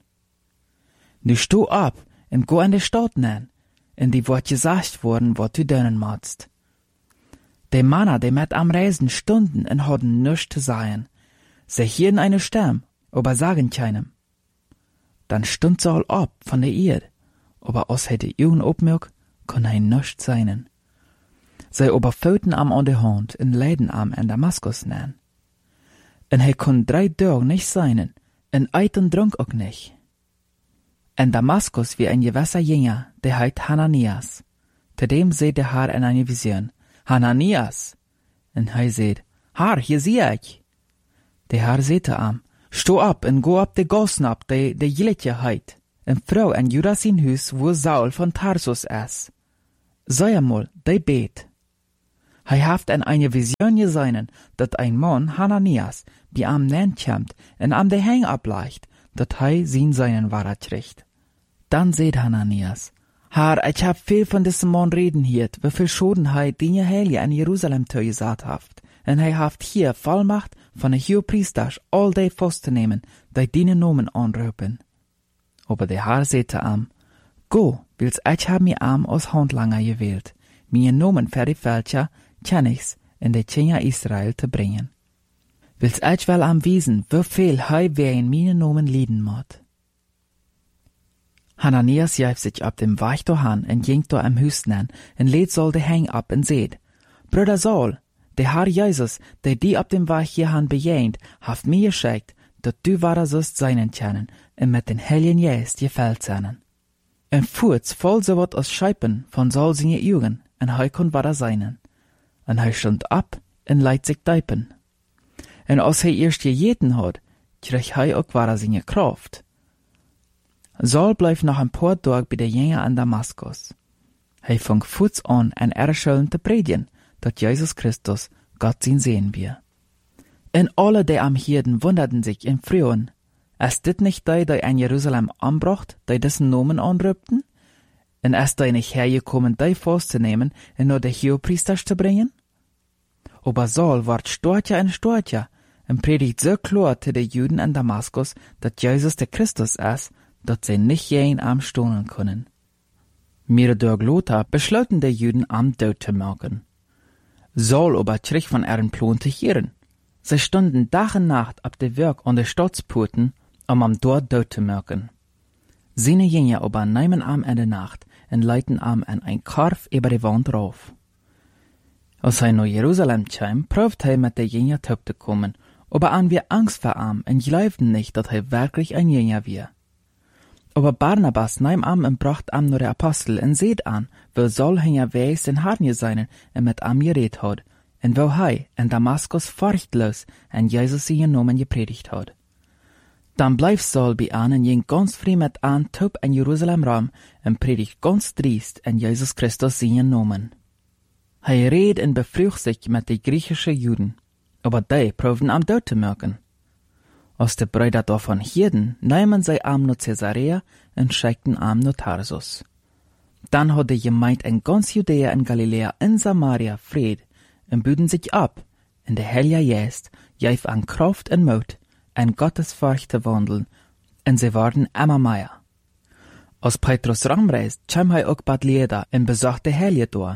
Nu sto ab und go in de Stadt nen, und die wort gesagt worden, wat du dönen magst. De Männer, die mit am Reisen stunden und hadden nichts zu sagen. Sie hielten eine Stimme, aber sagen keinem. Dann stund Saul ab von der Erde, aber als er die Augen aufmerkt, kann er nichts sein. Sie aber föten am an der Hand und leiden am in Damaskus nennen. Und er kann 3 Tage nicht sein, und eit und trank auch nicht. In Damaskus wie ein gewisser Jünger, der heißt Hananias. Zu dem seht der Herr in einer Vision, Hananias. Und er sagt, Herr, hier sehe ich. Der Herr sagte ihm, Sto op en go op de gosnap de jilletje heit, en vrouw en Judas in huis wo Saul von Tarsus is. Sei einmal, de bet. Hij heeft en eine Vision gesehen, dat ein Mann, Hananias, bij am nen komt en am de hang ableicht, dat hij seinen Wahrheit kriegt. Dan seht Hananias, Herr, ich hab viel von diesem Mann reden hiert, wieviel Schoden hij die Heilige in Jerusalem gesagt haft, en hij haft hier Vollmacht von de Hohepriesters all die vastnemen, die die Nomen anrupen. Aber der Herr sagte am, Go, wils ich hab mir am aus Handlanger gewählt, mir Nomen für die Völker, Königs in de Kinder Israel te bringen. Wils ich wel am wiesen, wieviel hij wer in meine Nomen lieden moet. Hananias jäf sich ab dem Weich dohan en ging do am Hüsnen en lädt Saul de Hang ab en seht, Bruder Saul, der Herr Jesus, der die ab dem Weich hierhan bejähnt, haft mir geschickt, dat du wahrer sollst seinen kennen en mit den Heiligen Geist gefällt seinen. En fuhrts voll so wat aus Scheipen von Saul seine Augen en hij kon wahrer seinen. En hij stond ab en leidt sich deipen. En als hij eerst gegeten had, kreeg hij ook wahrer seine Kraft. Saul bleef nog een paar dagen bij de Jünger an Damaskus. Hij fang voets an en erschullen te predigen, dat Jesus Christus Gott zien sehen wir. En alle die am Hirden wunderten sich in Frühen, is dit nicht die in Jerusalem anbracht, die dessen Nomen anrübten? En is die nicht hergekommen, die festzunehmen en nur de Hohepriesters zu bringen? Aber Saul ward stärker en predigt so klar zu den Juden in Damaskus, dat Jesus der Christus ist, dat sie nicht jeden am stonen können. Mir durch Lothar beschlossen die Juden am Tod zu machen. Saul aber krieg von ihren Plan zu hören. Sie stunden Tag und Nacht ab der Werk an der Stadtsporten, am dort Tod zu machen. Seine Jünger aber nehmen am in der Nacht und leiten am an ein Karf über die Wand rauf. Als er nach Jerusalem kam, prüft er mit der Jünger zu kommen, aber an wir Angst vor ihm und glaubten nicht, dass er wirklich ein Jünger war. Aber Barnabas nahm am und bracht am nur der Apostel und seht an, wo Saul hinger weis in Harnie seinen und mit am geredet hat, und wo hei in Damaskus furchtlos en Jesus seinen Namen gepredigt hat. Dann bleibt Saul bei an und ging ganz früh mit an Top in Jerusalem rum und predigt ganz driest in Jesus Christus seinen Namen. Hij redet und befrücht sich mit den griechischen Juden, aber die proben am Tod zu machen. Als die Brüder davon hörten, nahmen sie am nach Caesarea und schickten am nach Tarsus. Dann hat die Gemeinde in ganz Judäa und Galiläa und Samaria Fried und büden sich ab, in der Heilige Geist gab an Kraft und Mut, an Gottesfurcht zu wandeln, und sie waren immer mehr. Als Petrus rumreist, kam er auch Bad Leda und besuchte die Heilige dort.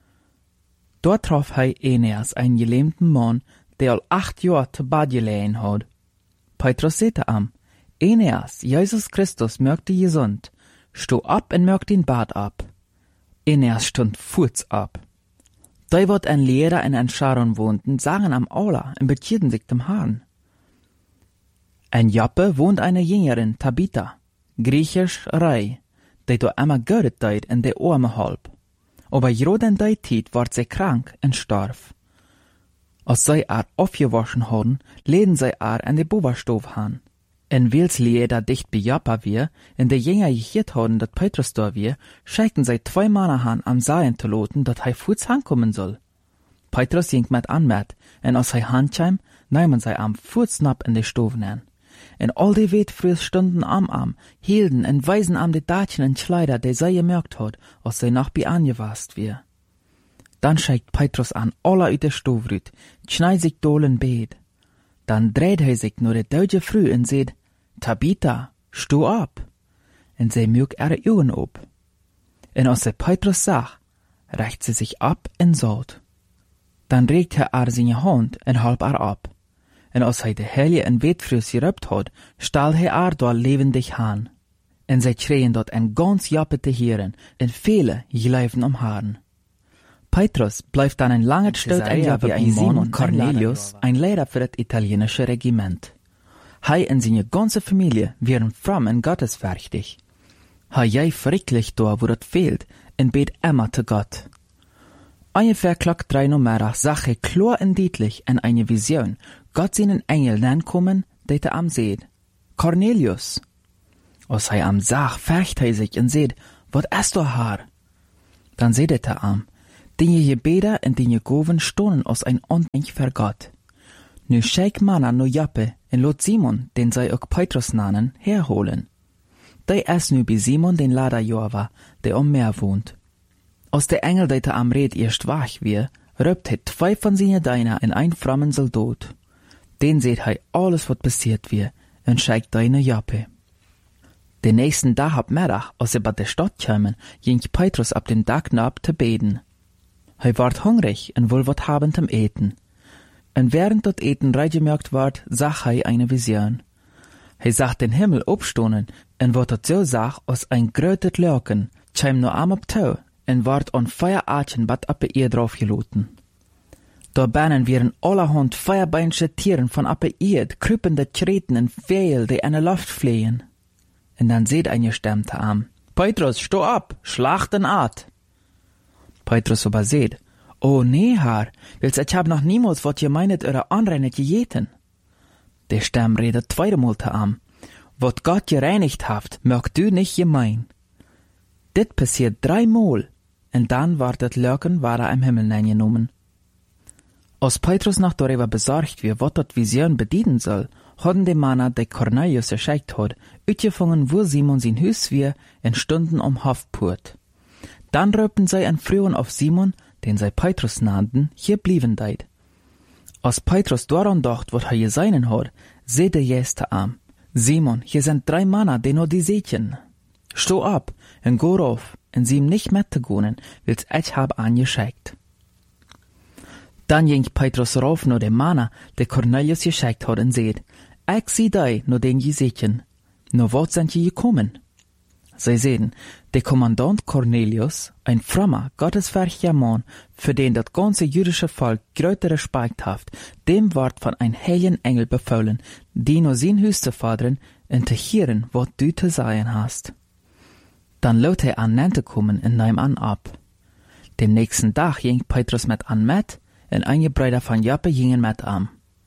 Dort traf er Aeneas, einen gelähmten Mann, der all 8 Jahre zu Bad gelegen hat. Petrus sagte am, Aeneas, Jesus Christus mögt dich gesund, sto ab und mögt den Bad ab. Aeneas stund furz ab. Da wird ein Lehrer in ein Scharon wohnten, sagen am Aula und bekierten sich dem Herrn. In Joppe wohnt eine Jüngerin, Tabitha, griechisch Rei, die do immer göret deut in der Arme halb. Aber joden die Zeit ward sie krank und starb. Als sie aufgewaschen hadden, leden sie an die Boberstove han. En wils Leder dicht bei Joppa wir, in der Jünger gehört hadden, dat Petrus da wir, schickten sie 2 Männer han am Seien zu loten, dat hij voets hankommen soll. Petrus ging mit anmet, en als hij handkam, nahmen sie am voetsnap in die Stoven an. En all die wetfrühs Stunden am, hielden en weisen am die Datchen en Kleider, die sie gemerkt hat, als sie noch bei angewast wir. Dann schickt Petrus an alle uit der Stove rüt, schneid sich dolen Beet. Dann dreht hij sich nur de deutsche Früh und seht, Tabitha, sto ab. Und sie mög ihre Augen op. Und als sie Petrus sah, reicht sie sich ab und sagt. Dann regt er seine Hand und halb ab. Und als hij de Heilige en Wetfrühs gerübt hat, stahl er dort lebendig han. Und sie schreien dort ein ganz Joppe te Hieren, und viele geleifen am Haaren. Petrus bleibt dann ein langer Stück ein Jahr wie ein Simon Cornelius, ein Lehrer für das italienische Regiment. Hij und seine ganze Familie wären fromm und gottesfürchtig. Hij jäi fricklich da, wo das fehlt, und bet immer zu Gott. Ungefähr klock 3 Uhr mittags sah er klar und deutlich in eine Vision Gott seinen Engel kommen, dat am seht, Cornelius. Als hij am zag, vergt hij zich en zegt, wat is er haar? Dan zedet hij am, den je gebeden en den je goven stonen als een ondenk voor God. Nu schijk manna no Joppe en lot Simon, den zij ook Petrus nannen, herholen. Die is nu bij Simon den Lader Jova, der am Meer wohnt. Als der Engel dat er am Red erst wach wie, rübt hij 2 von seine Diener en ein frommen Soldat. Den seht hij alles wat passiert wie, en scheikt die naar Joppe. Den nächsten Tag ab Mittag, als sie bei der Stadt kamen, ging Petrus ab dem Dach nab te beten. Hij ward hungrig en wil wat haben zum Eten. En während dat Eten reingemerkt ward, zag hij eine Vision. Hij zag den Himmel opstonen, en wat dat zo zag, als ein grötet Lurken, kwam no am op touw, en ward on Feueraatchen bat op de Eerd draufgeloten. Daarbinnen wären allerhand feierbeinsche Tieren van op de Eerd, krupende Kreten en Vögel, die in de Luft fliehen. En dan seht eine Stimme am, Petrus, steh ab, schlag den Aat. Petrus aber seht, oh nee, Herr, wils ich hab noch niemals wat je meinet eure Anreinet gegeten. Der Stamm redet zweimal am, wat Gott gereinigt haft, mögt du nicht gemein. Dit passiert 3 Mal, en dann ward das Lurken war im Himmel eingenommen. Als Petrus noch darüber besorgt wie wat dat Vision bedienen soll, hadden die Männer, die Cornelius erschickt hat, uitgefangen, wo Simon sein Haus wie, en stunden Hofport. Dann röpten sie en Frühen auf Simon, den sie Petrus nannten, hier blieben deit. Als Petrus daran dacht, wat hij seinen hat, seht der Jeste am, Simon, hier sind 3 Männer, die nur die sehtjen. Steh ab, en go rauf, en sie ihm nicht mitzugonen, wils ich hab angeschickt. Dann ging Petrus rauf nur dem Männer, der Cornelius geschickt hat, en seht, ich sieh dei, nur den je sehtjen. Nur wat sind je gekommen? Sie sehen, der Kommandant Cornelius, ein frommer, gottesfürchtiger Mann, für den das ganze jüdische Volk größter Respekt haft, dem ward von ein heiligen Engel befohlen, die nur sein Haus zu fordern und zu hören, was du zu sagen hast. Dann lot er an Nente kommen und nahm an ab. Dem nächsten Tag ging Petrus mit an mit, und einige Brüder von Joppe gingen mit an.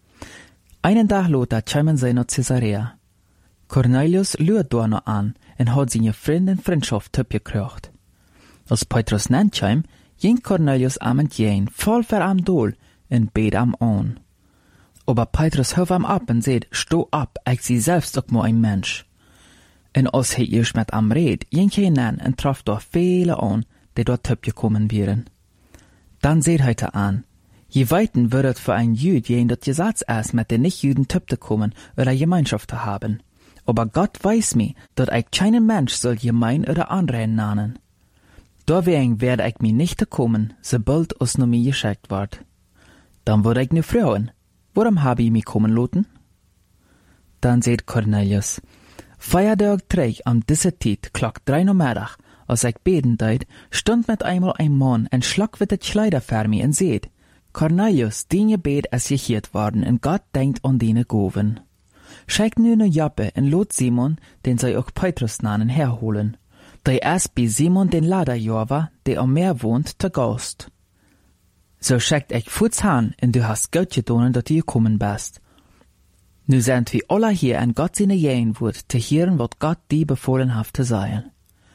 Einen Tag lot er kamen sie nach Caesarea. Cornelius luert da noch an und hat seine Freunde und Freundschaft gekriegt. Als Petrus nennt kam, ging Cornelius am entgegen, voll für am Dol und bet am an. Aber Petrus hört am ab und sagt, steh ab, ich sie selbst auch mal ein Mensch. Und als er erst mit am red, ging er hinein und traf dort viele an, die dort gekommen wären. Dann seht er an, je weiten würdet für ein Jüd jen das Gesetz ist, mit den Nicht-Jüden zu kommen oder Gemeinschaft zu haben. Aber Gott weiß mir, dass ich keinen Mensch soll gemein oder anrennen nannen. Deswegen werde ich mir nicht kommen, sobald es nur mir geschickt wird. Dann würde ich ne fragen, warum habe ich mich kommen lassen? Dann sagt Cornelius, Feiertag träg am diese Zeit, klock 3 Uhr Mittag, als ich beten deit, stund mit einmal ein Mann und schlag mit de Kleider für mich und seht, Cornelius, dein Gebet ist gehört worden und Gott denkt an deine Goven. Schickt nu ne Joppe en lot Simon, den sie auch Petrus nannen, herholen. Der ist bei Simon den Lader Jova, der am Meer wohnt, zu Gast. So schickt ich Fuß han, und du hast Gott getan, dass du gekommen bist. Nu sind wir alle hier und Gott seine Jähen wird, zu hören, was Gott dir befohlen hat zu sagen.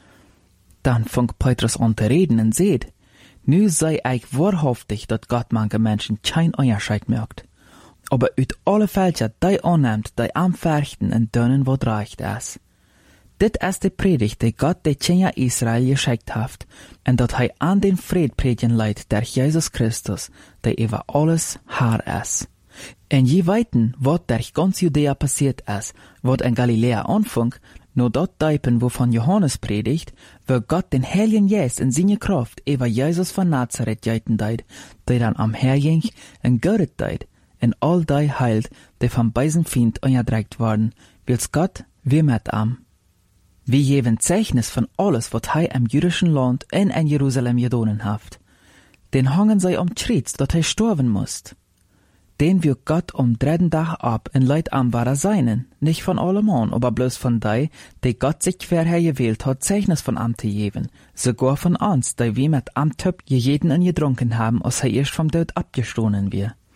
Dann fängt Petrus an zu reden und seht, nu sei ich wahrhaftig, dass Gott manche Menschen kein Unterschied merkt. Aber uit alle Fälscher, die annimmt, die anfechten und dönnen, was recht ist. Dit ist die Predigt, die Gott de Kinder Israel geschickt hat, und dat hij an den Fried predigen leidt, der Jesus Christus, der über alles Herr ist. En je weiten, wat durch ganz Judäa passiert ist, wat in Galiläa anfing, nur dort Deipen, wovon Johannes predigt, wo Gott den Heiligen Geist in seine Kraft über Jesus von Nazareth geiten deit, der dann am Herging und göret deit, en all die heilt, die vom beisen Feind unterdrückt worden, wils Gott wie mit am. Wie jeven Zeichnis von alles, was hei im jüdischen Land in Jerusalem gedonen haft. Den hangen sei Schritt, dat hei sterben musst. Den wird Gott 3. Tag ab in Leid am wahrer seinen, nicht von allemann, aber bloß von die Gott sich vorher gewählt hat, Zeichnis von am zu geben, sogar von uns, die wir mit am Töpf gejeden und getrunken haben, als hei erst vom Tod abgestohlen wir.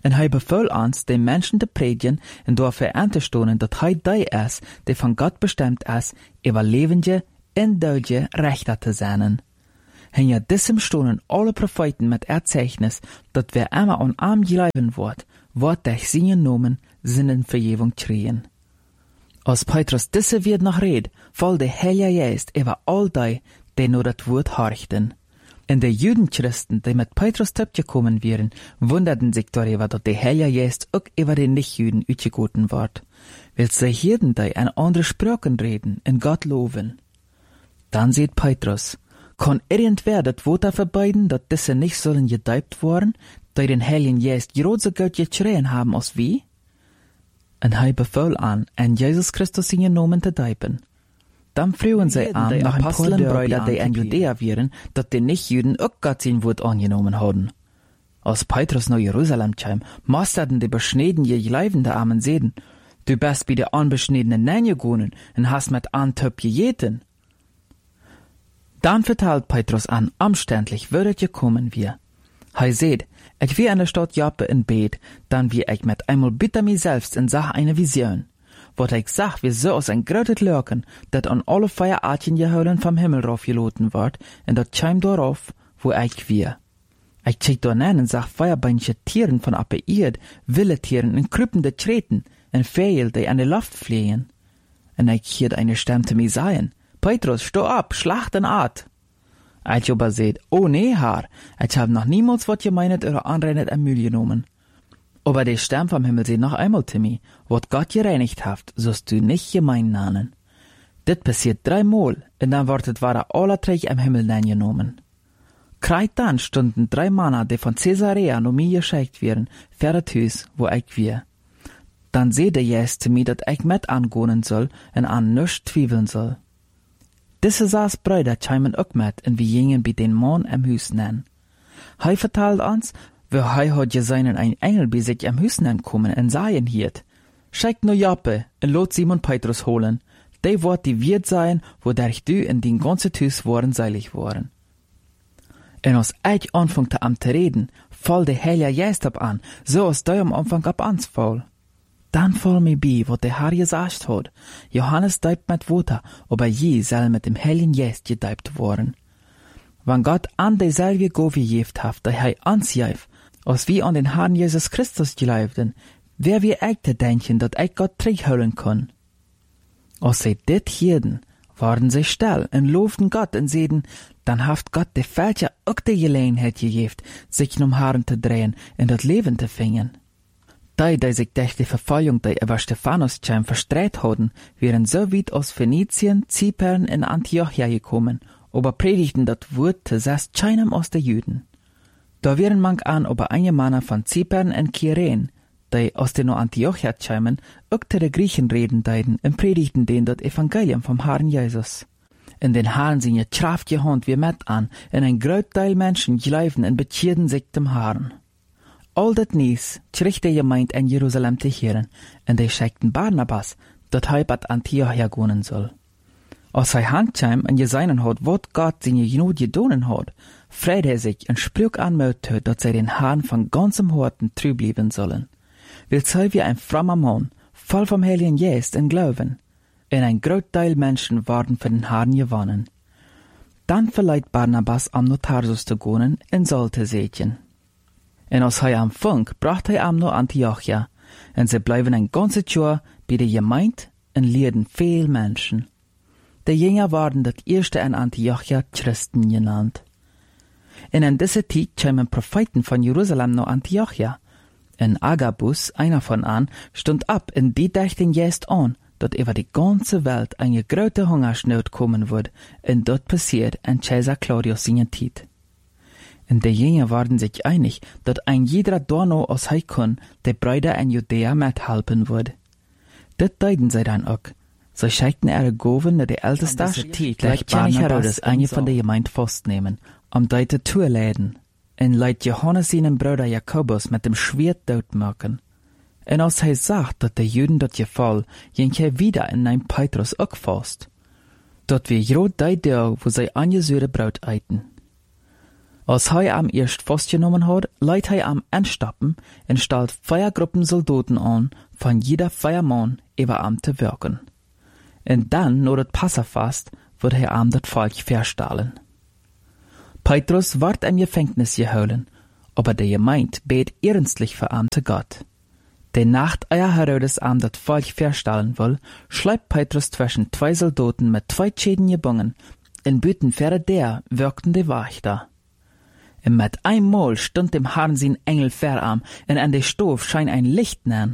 En hij bevel ons, de mensen te predigen en dafür aan te stonen dat hij die is, die van God bestemd is, überlebende en duldige Rechter te zijn. En ja, diesem stonen alle Propheten met Erzeichnis, dat wir immer an arm geleiben wird durch seine Nomen Sinnenvergebung kriegen. Als Petrus diese wird noch red, voll der Heilige Geist über all die nur das Wort horchten. En de Judenchristen, die mit Petrus gekommen wären, wunderten sich darüber, dass der Heilige Geist auch über den Nichtjuden ausgegoten wird, weil sie hierden die an andere Sprachen reden und Gott loben. Dann sieht Petrus, kann irgendwer das Wort verbeiden, dass diese nicht sollen gedeibt worden, die den Heiligen Geist gerade so gut geschrien haben als wie? Und er befahl an Jesus Christus seinen Namen zu deiben. Dann frühen sie an, nach ein paar Brüder, die in Judäa wären, dass die Nichtjuden auch Gott sein Wort angenommen haben. Als Petrus nach Jerusalem kam, musterten die beschneden je Leibende Armen sehen, du bist bei der unbeschniedenen Nein gegangen und hast mit Antöp gejeten. Dann verteilt Petrus an, umständlich würdet gekommen wir. Er seht, ich wie in der Stadt Joppe in Bett, dann wie ich mit einmal bitte mir selbst in Sache eine Vision. Wat ich sag, wie so aus ein grötet Lurken, dat an alle Feierartchen geholen vom Himmel raufgeloten ward, und dat scheim darauf, wo ich wir. Ich check da nen und sag Feuerbeinche Tieren von appe Erd, wilde Tieren und krüppende Treten, und Vögel, die an der Luft fliehen. Und ich hiert eine Stimme zu mir sagen, Petrus, steh ab, schlacht en Art. Ich aber seht, oh nee, Herr, ich hab noch niemals wat gemeinet oder anrennet am Müll genommen. Aber der Stern vom Himmel seht noch einmal, Timmy, wat Gott gereinigt haft, sollst du nicht gemein nannen. Dit passiert 3 Mal, und dann wortet war aller 3 am Himmel genommen. Kreit dann stunden 3 Männer, die von Caesarea no mir geschickt werden, für das Haus, wo ich wir. Dann seht der Jesus zu mir, dat ich mit angehen soll, und an nichts zweifeln soll. Diese 6 Brüder chimen auch mit, und wir gingen bei den Mann am Haus nennen. Hij vertelt uns, wie hij hat gesehen ein Engel bei sich am Haus nennen kommen, und sagen hiert, schickt nur Joppe, und lot Simon Petrus holen, die wird die Wirt sein, wodurch du in den ganzen Haus waren seilig waren. Und als ich anfangte an zu reden, fall der Heilige Geist ab an, so als du am Anfang ab ans fall. Dann fall mir bei, was der Herr gesagt hat. Johannes deibt mit Wasser, aber je soll mit dem Heiligen Geist gedeibt worden. Wenn Gott an dieselbe Gabe gegeben hat, die er uns gibt, als wir an den Herrn Jesus Christus glaubten, wer wir echt denken, dass ich Gott zurückholen kann. Als sie dit hierden, waren sie still und lobten Gott und sagten, dann hat Gott der Fälscher auch die Gelegenheit gegeben, sich um Herren zu drehen und das Leben zu finden. Die sich durch die Verfolgung, die über Stephanus verstreut hatten, wären so weit aus Phönizien, Zypern und Antiochia gekommen, aber predigten das Wort zuerst keinem aus der Juden. Da wären manch an aber einige Männer von Zypern und Kyrene, die aus den Antiochia kamen, auch zu den Griechen reden deuten und predigten denen das Evangelium vom Herrn Jesus. In den Herrn sind Kraft gehand wie mit an, und ein Großteil Menschen glauben und bekehren sich dem Herrn. All das Nies kriegt die Gemeinde in Jerusalem zu hören, und die schickten Barnabas, dat er bei Antiochia gehen soll. Als er handkam und gesehen hat, was Gott seine Genut gedonen hat, freut er sich und sprach an Mut, dass sie den Herrn von ganzem Herzen treu bleiben sollen. Weil sie wie ein frommer Mann, voll vom Heiligen Geist und Glauben, und ein Großteil Menschen waren für den Herrn gewonnen. Dann verleiht Barnabas am Tarsus zu gehen und sollte sehen. Und als er am Funk, brachte er am nur Antiochia, und sie bleiben ein ganzes Jahr bei der Gemeinde und lehrten viel Menschen. Die Jünger waren das erste in Antiochia Christen genannt. Und in dieser Zeit kamen Propheten von Jerusalem nach Antiochia. Und Agabus, einer von an, stund ab und die dachten jetzt an, dass über die ganze Welt eine große Hungersnot kommen wird, und dort passiert in Caesar Claudius seine Zeit. Und die Jünger waren sich einig, dass ein jeder Dorno aus Heikon die Brüder in Judäa mithelfen würde. Das deuten sie dann auch. Sie schickten ihre Gaben nach der ältesten Stadt, gleich Barnabas eine von der Gemeinde festnehmen, die zu zuläden, und leit Johannes seinen Bruder Jakobus mit dem Schwert tot machen. Und als er sagt, dass die Juden das gefall, ging er wieder in ein Petrus auch fast. Dort wir gerade die Tag, wo sie angesührte Brot eiten. Als hij am eerst vastgenommen had, leidt hij am Endstappen en stelt 4 Gruppen Soldaten an, van jeder 4 man über am te werken. En dan, na het Passafast, wird hij am dat Volk verstalen. Petrus ward im Gefängnis gehouden, aber der Gemeinde bet ernstlich für am te Gott. De Nacht, Herodes am dat Volk verstalen will, schleibt Petrus zwischen 2 Soldaten mit 2 Schäden gebungen, en büten verre der wirkten de Wächter. Und mit einmal stund dem Herrn sein Engel verarm, und an de Stof scheint ein Licht nähen.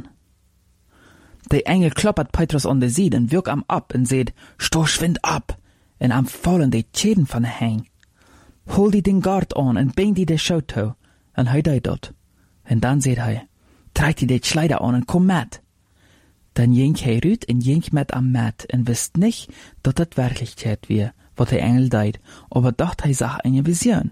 Der Engel kloppert Petrus an de Sied und wirkt am ab und seht, sto schwind ab, und am fallen de Schäden von der Hang. Hol die den Gard an und bring die de Schauto, und hei dei dort. Und dann seht hei, trag die de Kleider an und komm mit. Dann jink hei rüt und jink mit am Mat und wisst nicht, dat das Wirklichkeit wie, wat der Engel deit, aber dacht hei sah eine Vision.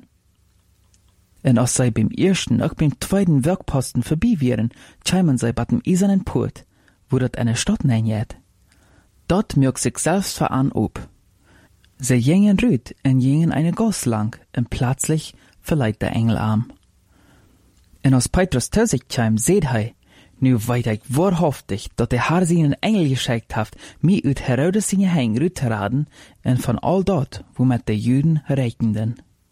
Und als sei beim ersten, auch beim zweiten Werkposten vorbei wären, scheimen sei bat dem eisernen Port, wo dat eine Stadt nennt. Dort mög sich selbst veran ob. Sie gingen rüt und gingen eine Goss lang, und plötzlich verleiht der Engel arm. Und als Petrus zu sich kam, seht hei, nu weit ich wahrhaftig, dat der Herr seinen Engel geschickt haft, mi ut Herodes seine Hang rüt zu raden, und von all dort, wo mit der Juden rechnenden.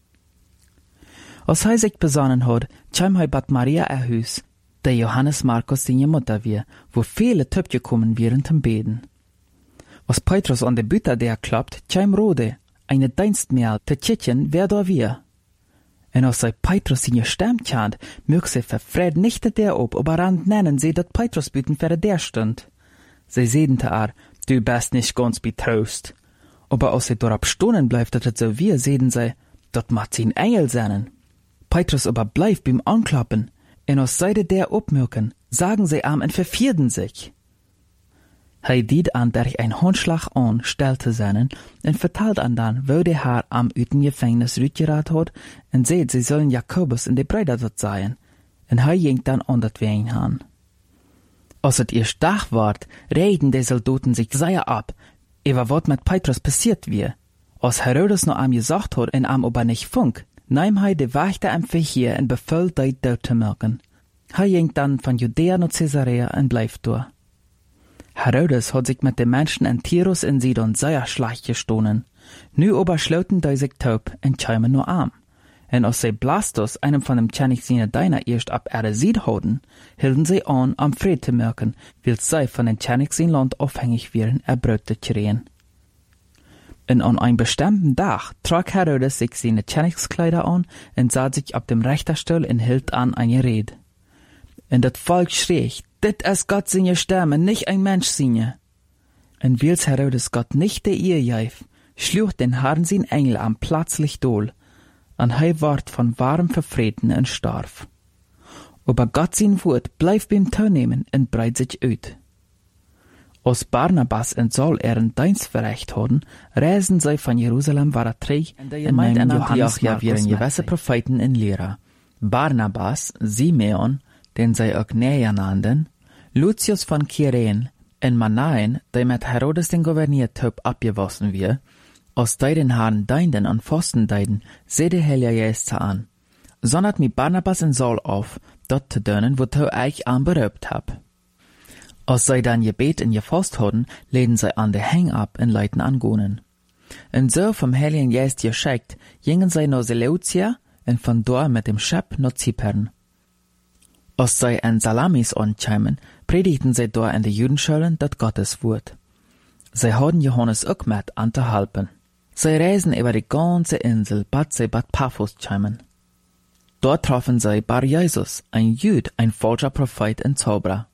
Als hij sich besonnen had, kam hij bat Maria Huis, der Johannes Markus seine Mutter wie, wo viele Töpfe kommen wären zum Beten. Als Petrus an der Bütte der klappt, kam Rode, eine Dienstmädel, te tschitchen, wer da wir. Und als sei Petrus seine Stimme kannt, mög sie verfred nicht der ob, aber rand nennen sie, dat Petrus büten für der stund. Sie sehen te du bist nicht ganz betrost. Aber als sie dort stohnen bleibt, dat so wir, sehen sie, dat macht sie ein Engel seinen. Petrus aber bleibt beim Anklappen, und aus Seite der opmürken, sagen sie am und vervierden sich. Hij diet an der ein Handschlag an, stellte seinen, und vertalt an dann, wo der Herr am üten Gefängnis rütgerat hat, und seht, sie sollen Jakobus und die Brüder dort sein, und hij ging dann an dat Wein han. Als het erst Tag ward, reden die Soldaten sich sehr ab, über wat mit Petrus passiert wie. Als Herodes noch am gesagt hat, und am aber nicht funk, nahm hij de Wächter am Verheer und befahl, die dort zu merken. Hij ging dann von Judäa nach Caesarea und bleibt dort. Herodes hat sich mit den Menschen in Tirus und Sidon sehr schlecht gestohlen. Nu aber schloten die sich taub und kämen nur arm. Und als sie Blastus, einem von dem König seiner Diener, erst ab Sied hatten, hielten sie an, am Fried zu merken, weil sie von dem König sein Land abhängig wären, Brot zu kriegen. Und an einem bestimmten Tag trug Herodes sich seine Königskleider an und sah sich auf dem Richterstuhl und hielt an eine Rede. Und das Volk schrie, dit ist Gott seine Stimme, nicht ein Mensch seine. Und weil Herodes Gott nicht der Ehe gab, schlug den Herrn sein Engel am plötzlich dohl, und er ward von warm verfreten und starb. Aber Gott sein Wort bleibt beim Teilnehmen und breit sich aus. Als Barnabas und Saul ihren Dienst verricht hatten, reisen sie von Jerusalem war träg und nahmen Johannes wären gewisse Propheten in Lehrer. Barnabas, Simeon, den sie auch Näher nannten, Lucius von Kyrene und Manaen, der mit Herodes den Gouverniertyp abgewaschen wird, als die den Herrn deinden und Pfosten deiden, seh der Heilige Geist an. Sondert mit Barnabas und Saul auf, dort zu dönen, wo du euch anberübt hab. Als sie dann gebet und gefasst hatten, leden sie an der Hang ab und leiten angonen. Und so vom Heiligen Geist geschickt, gingen sie nach Seleucia und von dort mit dem Schiff nach Zypern. Als sie in Salamis ankamen, predigten sie dort in den Judenschulen das Gotteswort. Sie hatten Johannes auch mit anzuhalten. Sie reisen über die ganze Insel, bis sie bei Paphos kamen. Dort trafen sie Bar Jesus, ein Jud, ein falscher Prophet und Zauberer.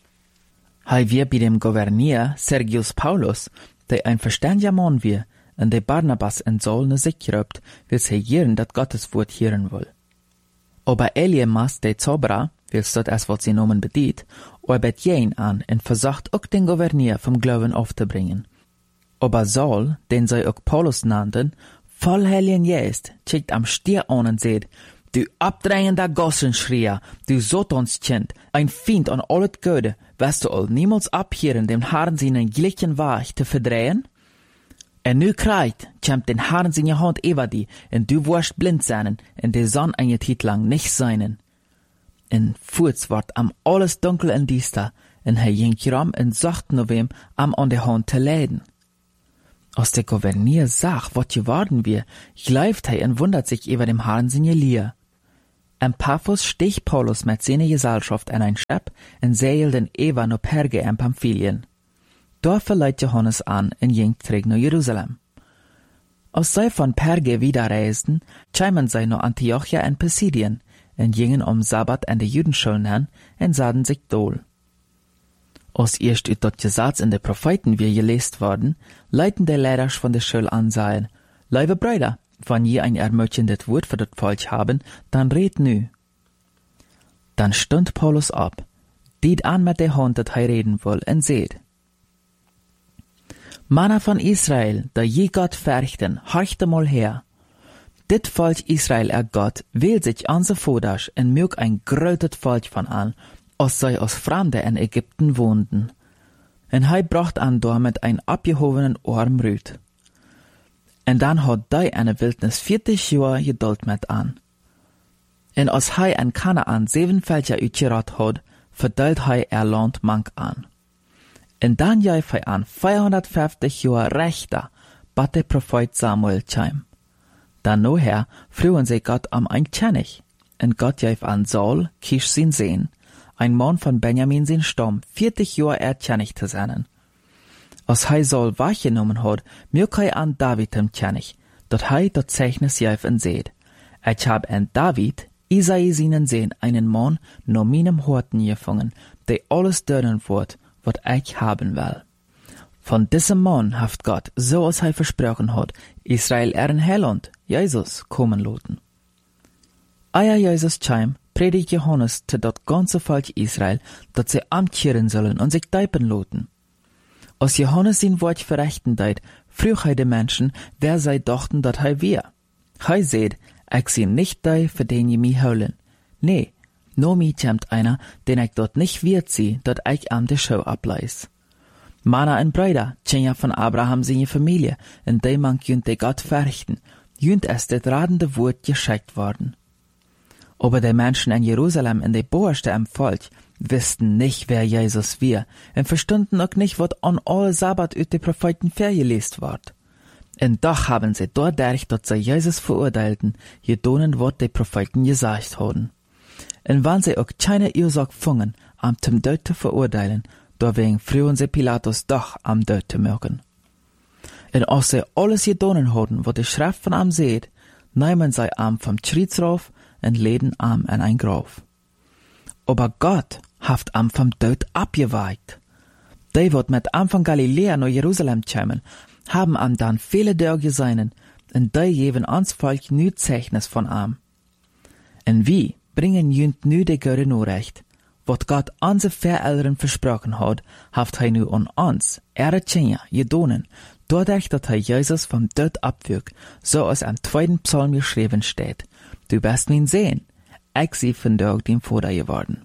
Er war bei dem Gouverneur Sergius Paulus, der ein verständiger Mann war, und der Barnabas und Saul nach sich gerübt, weil sie hören das Gotteswort hören will. Aber Elimas, der Zauberer, weil dort es was sie Namen bedient, arbeitet jen an und versucht auch den Gouverneur vom Glauben aufzubringen. Aber Saul, den sie auch Paulus nannten, voll Heiligen Geist, schickt am Stier an und sagt, du abdrängender Gossenschreier, du Satanskind, ein Feind an alles Gute, wirst du all niemals abhören, dem Herrn seinen gleichen Weg zu verdrehen? En nu krijgt, kämpt den Herrn zijn hand over die, en du wirst blind zijn, en de zon een je tijd lang nicht zijn. En voorts wordt am alles dunkel en diester, en hij ging ram en zocht naar wem am aan de hand te leiden. Als de gouverneur zag wat geworden weer, gleift hij en wundert sich über dem Herrn zijn Lier. En Paphos sticht Paulus met zijn Gesellschaft in ein Schip en zeilden Eva naar Perge en Pamphylien. Daar verleiht Johannes an en ging terug naar Jerusalem. Als zij van Perge wiederreisden, kwamen zij naar Antiochia en Pisidien en gingen om Sabbat en de Judenschulen hen en zaten zich dool. Als eerst uit dat Gesetz in de Propheten weer geleest worden, leiten de leiders van de Schule an sagen, liebe Brüder, wenn je ein ermutigendes Wort für das Volk haben, dann red nu. Dann stund Paulus ab, diet an mit der Hand, dat hij reden will, en seht. Manna van Israel, da je Gott verrichten, horchte mal her. Dit Volk Israel Gott wählt sich an se Voders en mög ein grötet Volk von an, als zij als Fremde in Ägypten woonden. En hij bracht an door met ein abgehobenen Arm Rüd. En dan had hij in de wildnis 40 jaar geduld met an. En als hij in Kanaan 7 Völker uitgerad had, verdeelt hij land mank an. En dan jäif hij an 450 jaar rechter, bat de Prophet Samuel kwam. Dan noher vroegen zij Gott am ein König, en Gott jäif an Saul, Kish sin Sehen, ein Mann von Benjamin sin Stamm, 40 jaar König te zijn. Als hij Saul wahrgenommen had, mög hij an David dem König, dat hij dat Zeichnis jäif en seht. Ich hab an David, Isai seinen Sehen, einen Mann no meinem Horten gefangen, der alles dönen wird, wat ich haben will. Von diesem Mann haft Gott, so als hij versprochen hat, Israel ein Heiland, Jesus, kommen lassen. Eia Jesus kam, predigt Johannes zu dat ganze Volk Israel, dat sie amtkehren sollen und sich deipen lassen. Als Johannes sein Wort verrichten deit, frug hij de Menschen, wer zij dachten dat hij wär. Hij seht, ich sie nicht dei, für den je mich holen. Nee, no mi kämmt einer, den ich dort nicht wird sie, dat ich am de Show ableis. Mana en Brüder, tjenja von Abraham seine Familie, en de man jünt de Gott verrichten, jünt es det radende Wort geschickt worden. Aber die Menschen in Jerusalem in de Boerste am Volk wussten nicht, wer Jesus wär, und verstunden auch nicht, was an all Sabbat ut de Propheten vergelest ward. Und doch haben sie dadurch, dass sie Jesus verurteilten, gedonen, was die Propheten gesagt haben. Und wenn sie auch keine Ursache fungen, am zum Tod zu verurteilen, deswegen frühen sie Pilatus doch am Tod zu mögen. Und als sie alles gedonen haben, was die Schrift von ihm seht, nehmen sie am vom Schritt rauf und leden am in ein Grab. Aber Gott haft am vom Tod abgeweicht. Die, wat mit am von Galiläa nach Jerusalem kämen, haben am dann viele Tage seinen, und die geben ans Volk nu Zeichnis von am. Und wie bringen jünt nu de Göre Nachricht, wat Gott anse Verälteren versprochen hat, haft hij nu an uns, Tjenja, gedonen, dadurch, dat hij Jesus vom Tod abwürgt, so als am 2. Psalm geschrieben steht. Du bist mein Sehen, ich sie von Tag dem Vater geworden.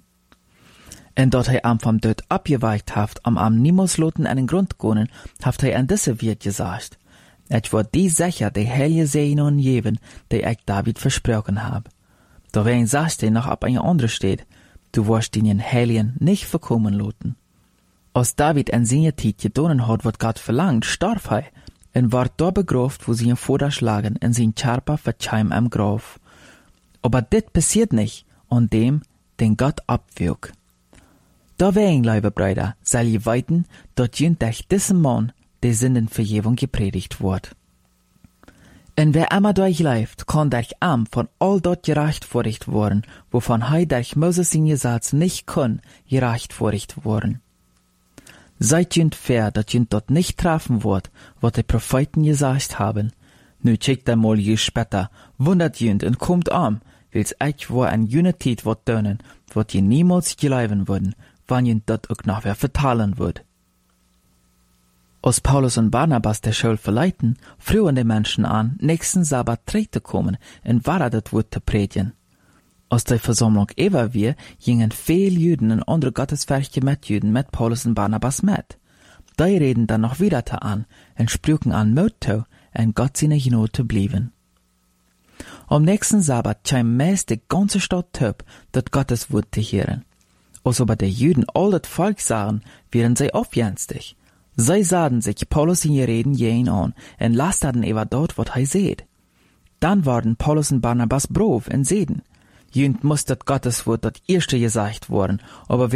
Und dat hij am vom Tod abgeweicht haft, am niemals loten einen Grund gonen, haft hij an diese Wirt gesagt. Ich wird die sicher die heilige Sehnen geben, die ich David versprochen hab. Dawein sagst er noch ab eine andere steht, du wirst den Heiligen nicht verkommen lassen. Als David in seiner Zeit gedonen hat, was Gott verlangt, starb er und ward dort begraft, wo sie ihn vorderschlagen, in sein Körper verzeim am Grab. Aber dit passiert nicht, an dem, den Gott abwürgt. Dawein, liebe Brüder, soll ihr weiten, dort jünt durch diesen Mann die Sündenvergebung gepredigt wird. Und wer immer durchläuft, kann durch am von all dort gerechtfertigt worden, wovon hij durch Moses in Gesetz nicht kann, gerechtfertigt worden. Seid jünt fair, dat jünt dort nicht treffen wird, was die Propheten gesagt haben. Nu checkt einmal je später, wundert jünt und kommt am, wils ich war an jüne Zeit wat dönen, wat je niemals geleiben würden, wann jünt dort auch nachher vertalen wird. Als Paulus und Barnabas der Schule verleiten, frühen die Menschen an, nächsten Sabbat zurückzukommen und weiter das Wort zu predigen. Als die Versammlung über wir, gingen viele Juden und andere Gottesfürchtige Mitjuden mit Paulus und Barnabas mit. Die reden dann noch wieder an und sprüchen an Mut zu, und Gott seine Gnade zu blieben. Am nächsten Sabbat kam meist die ganze Stadt töp, dat Gottes Wort zu hören. Als aber die Juden all das Volk sahen, wären sie aufjenstig. Sie sahen sich Paulus in Reden jähen an, und lasterten über dort, wat er seht. Dann waren Paulus und Barnabas brav und seden. Jünd muss dat Gottes Wort dat erste gesagt worden, aber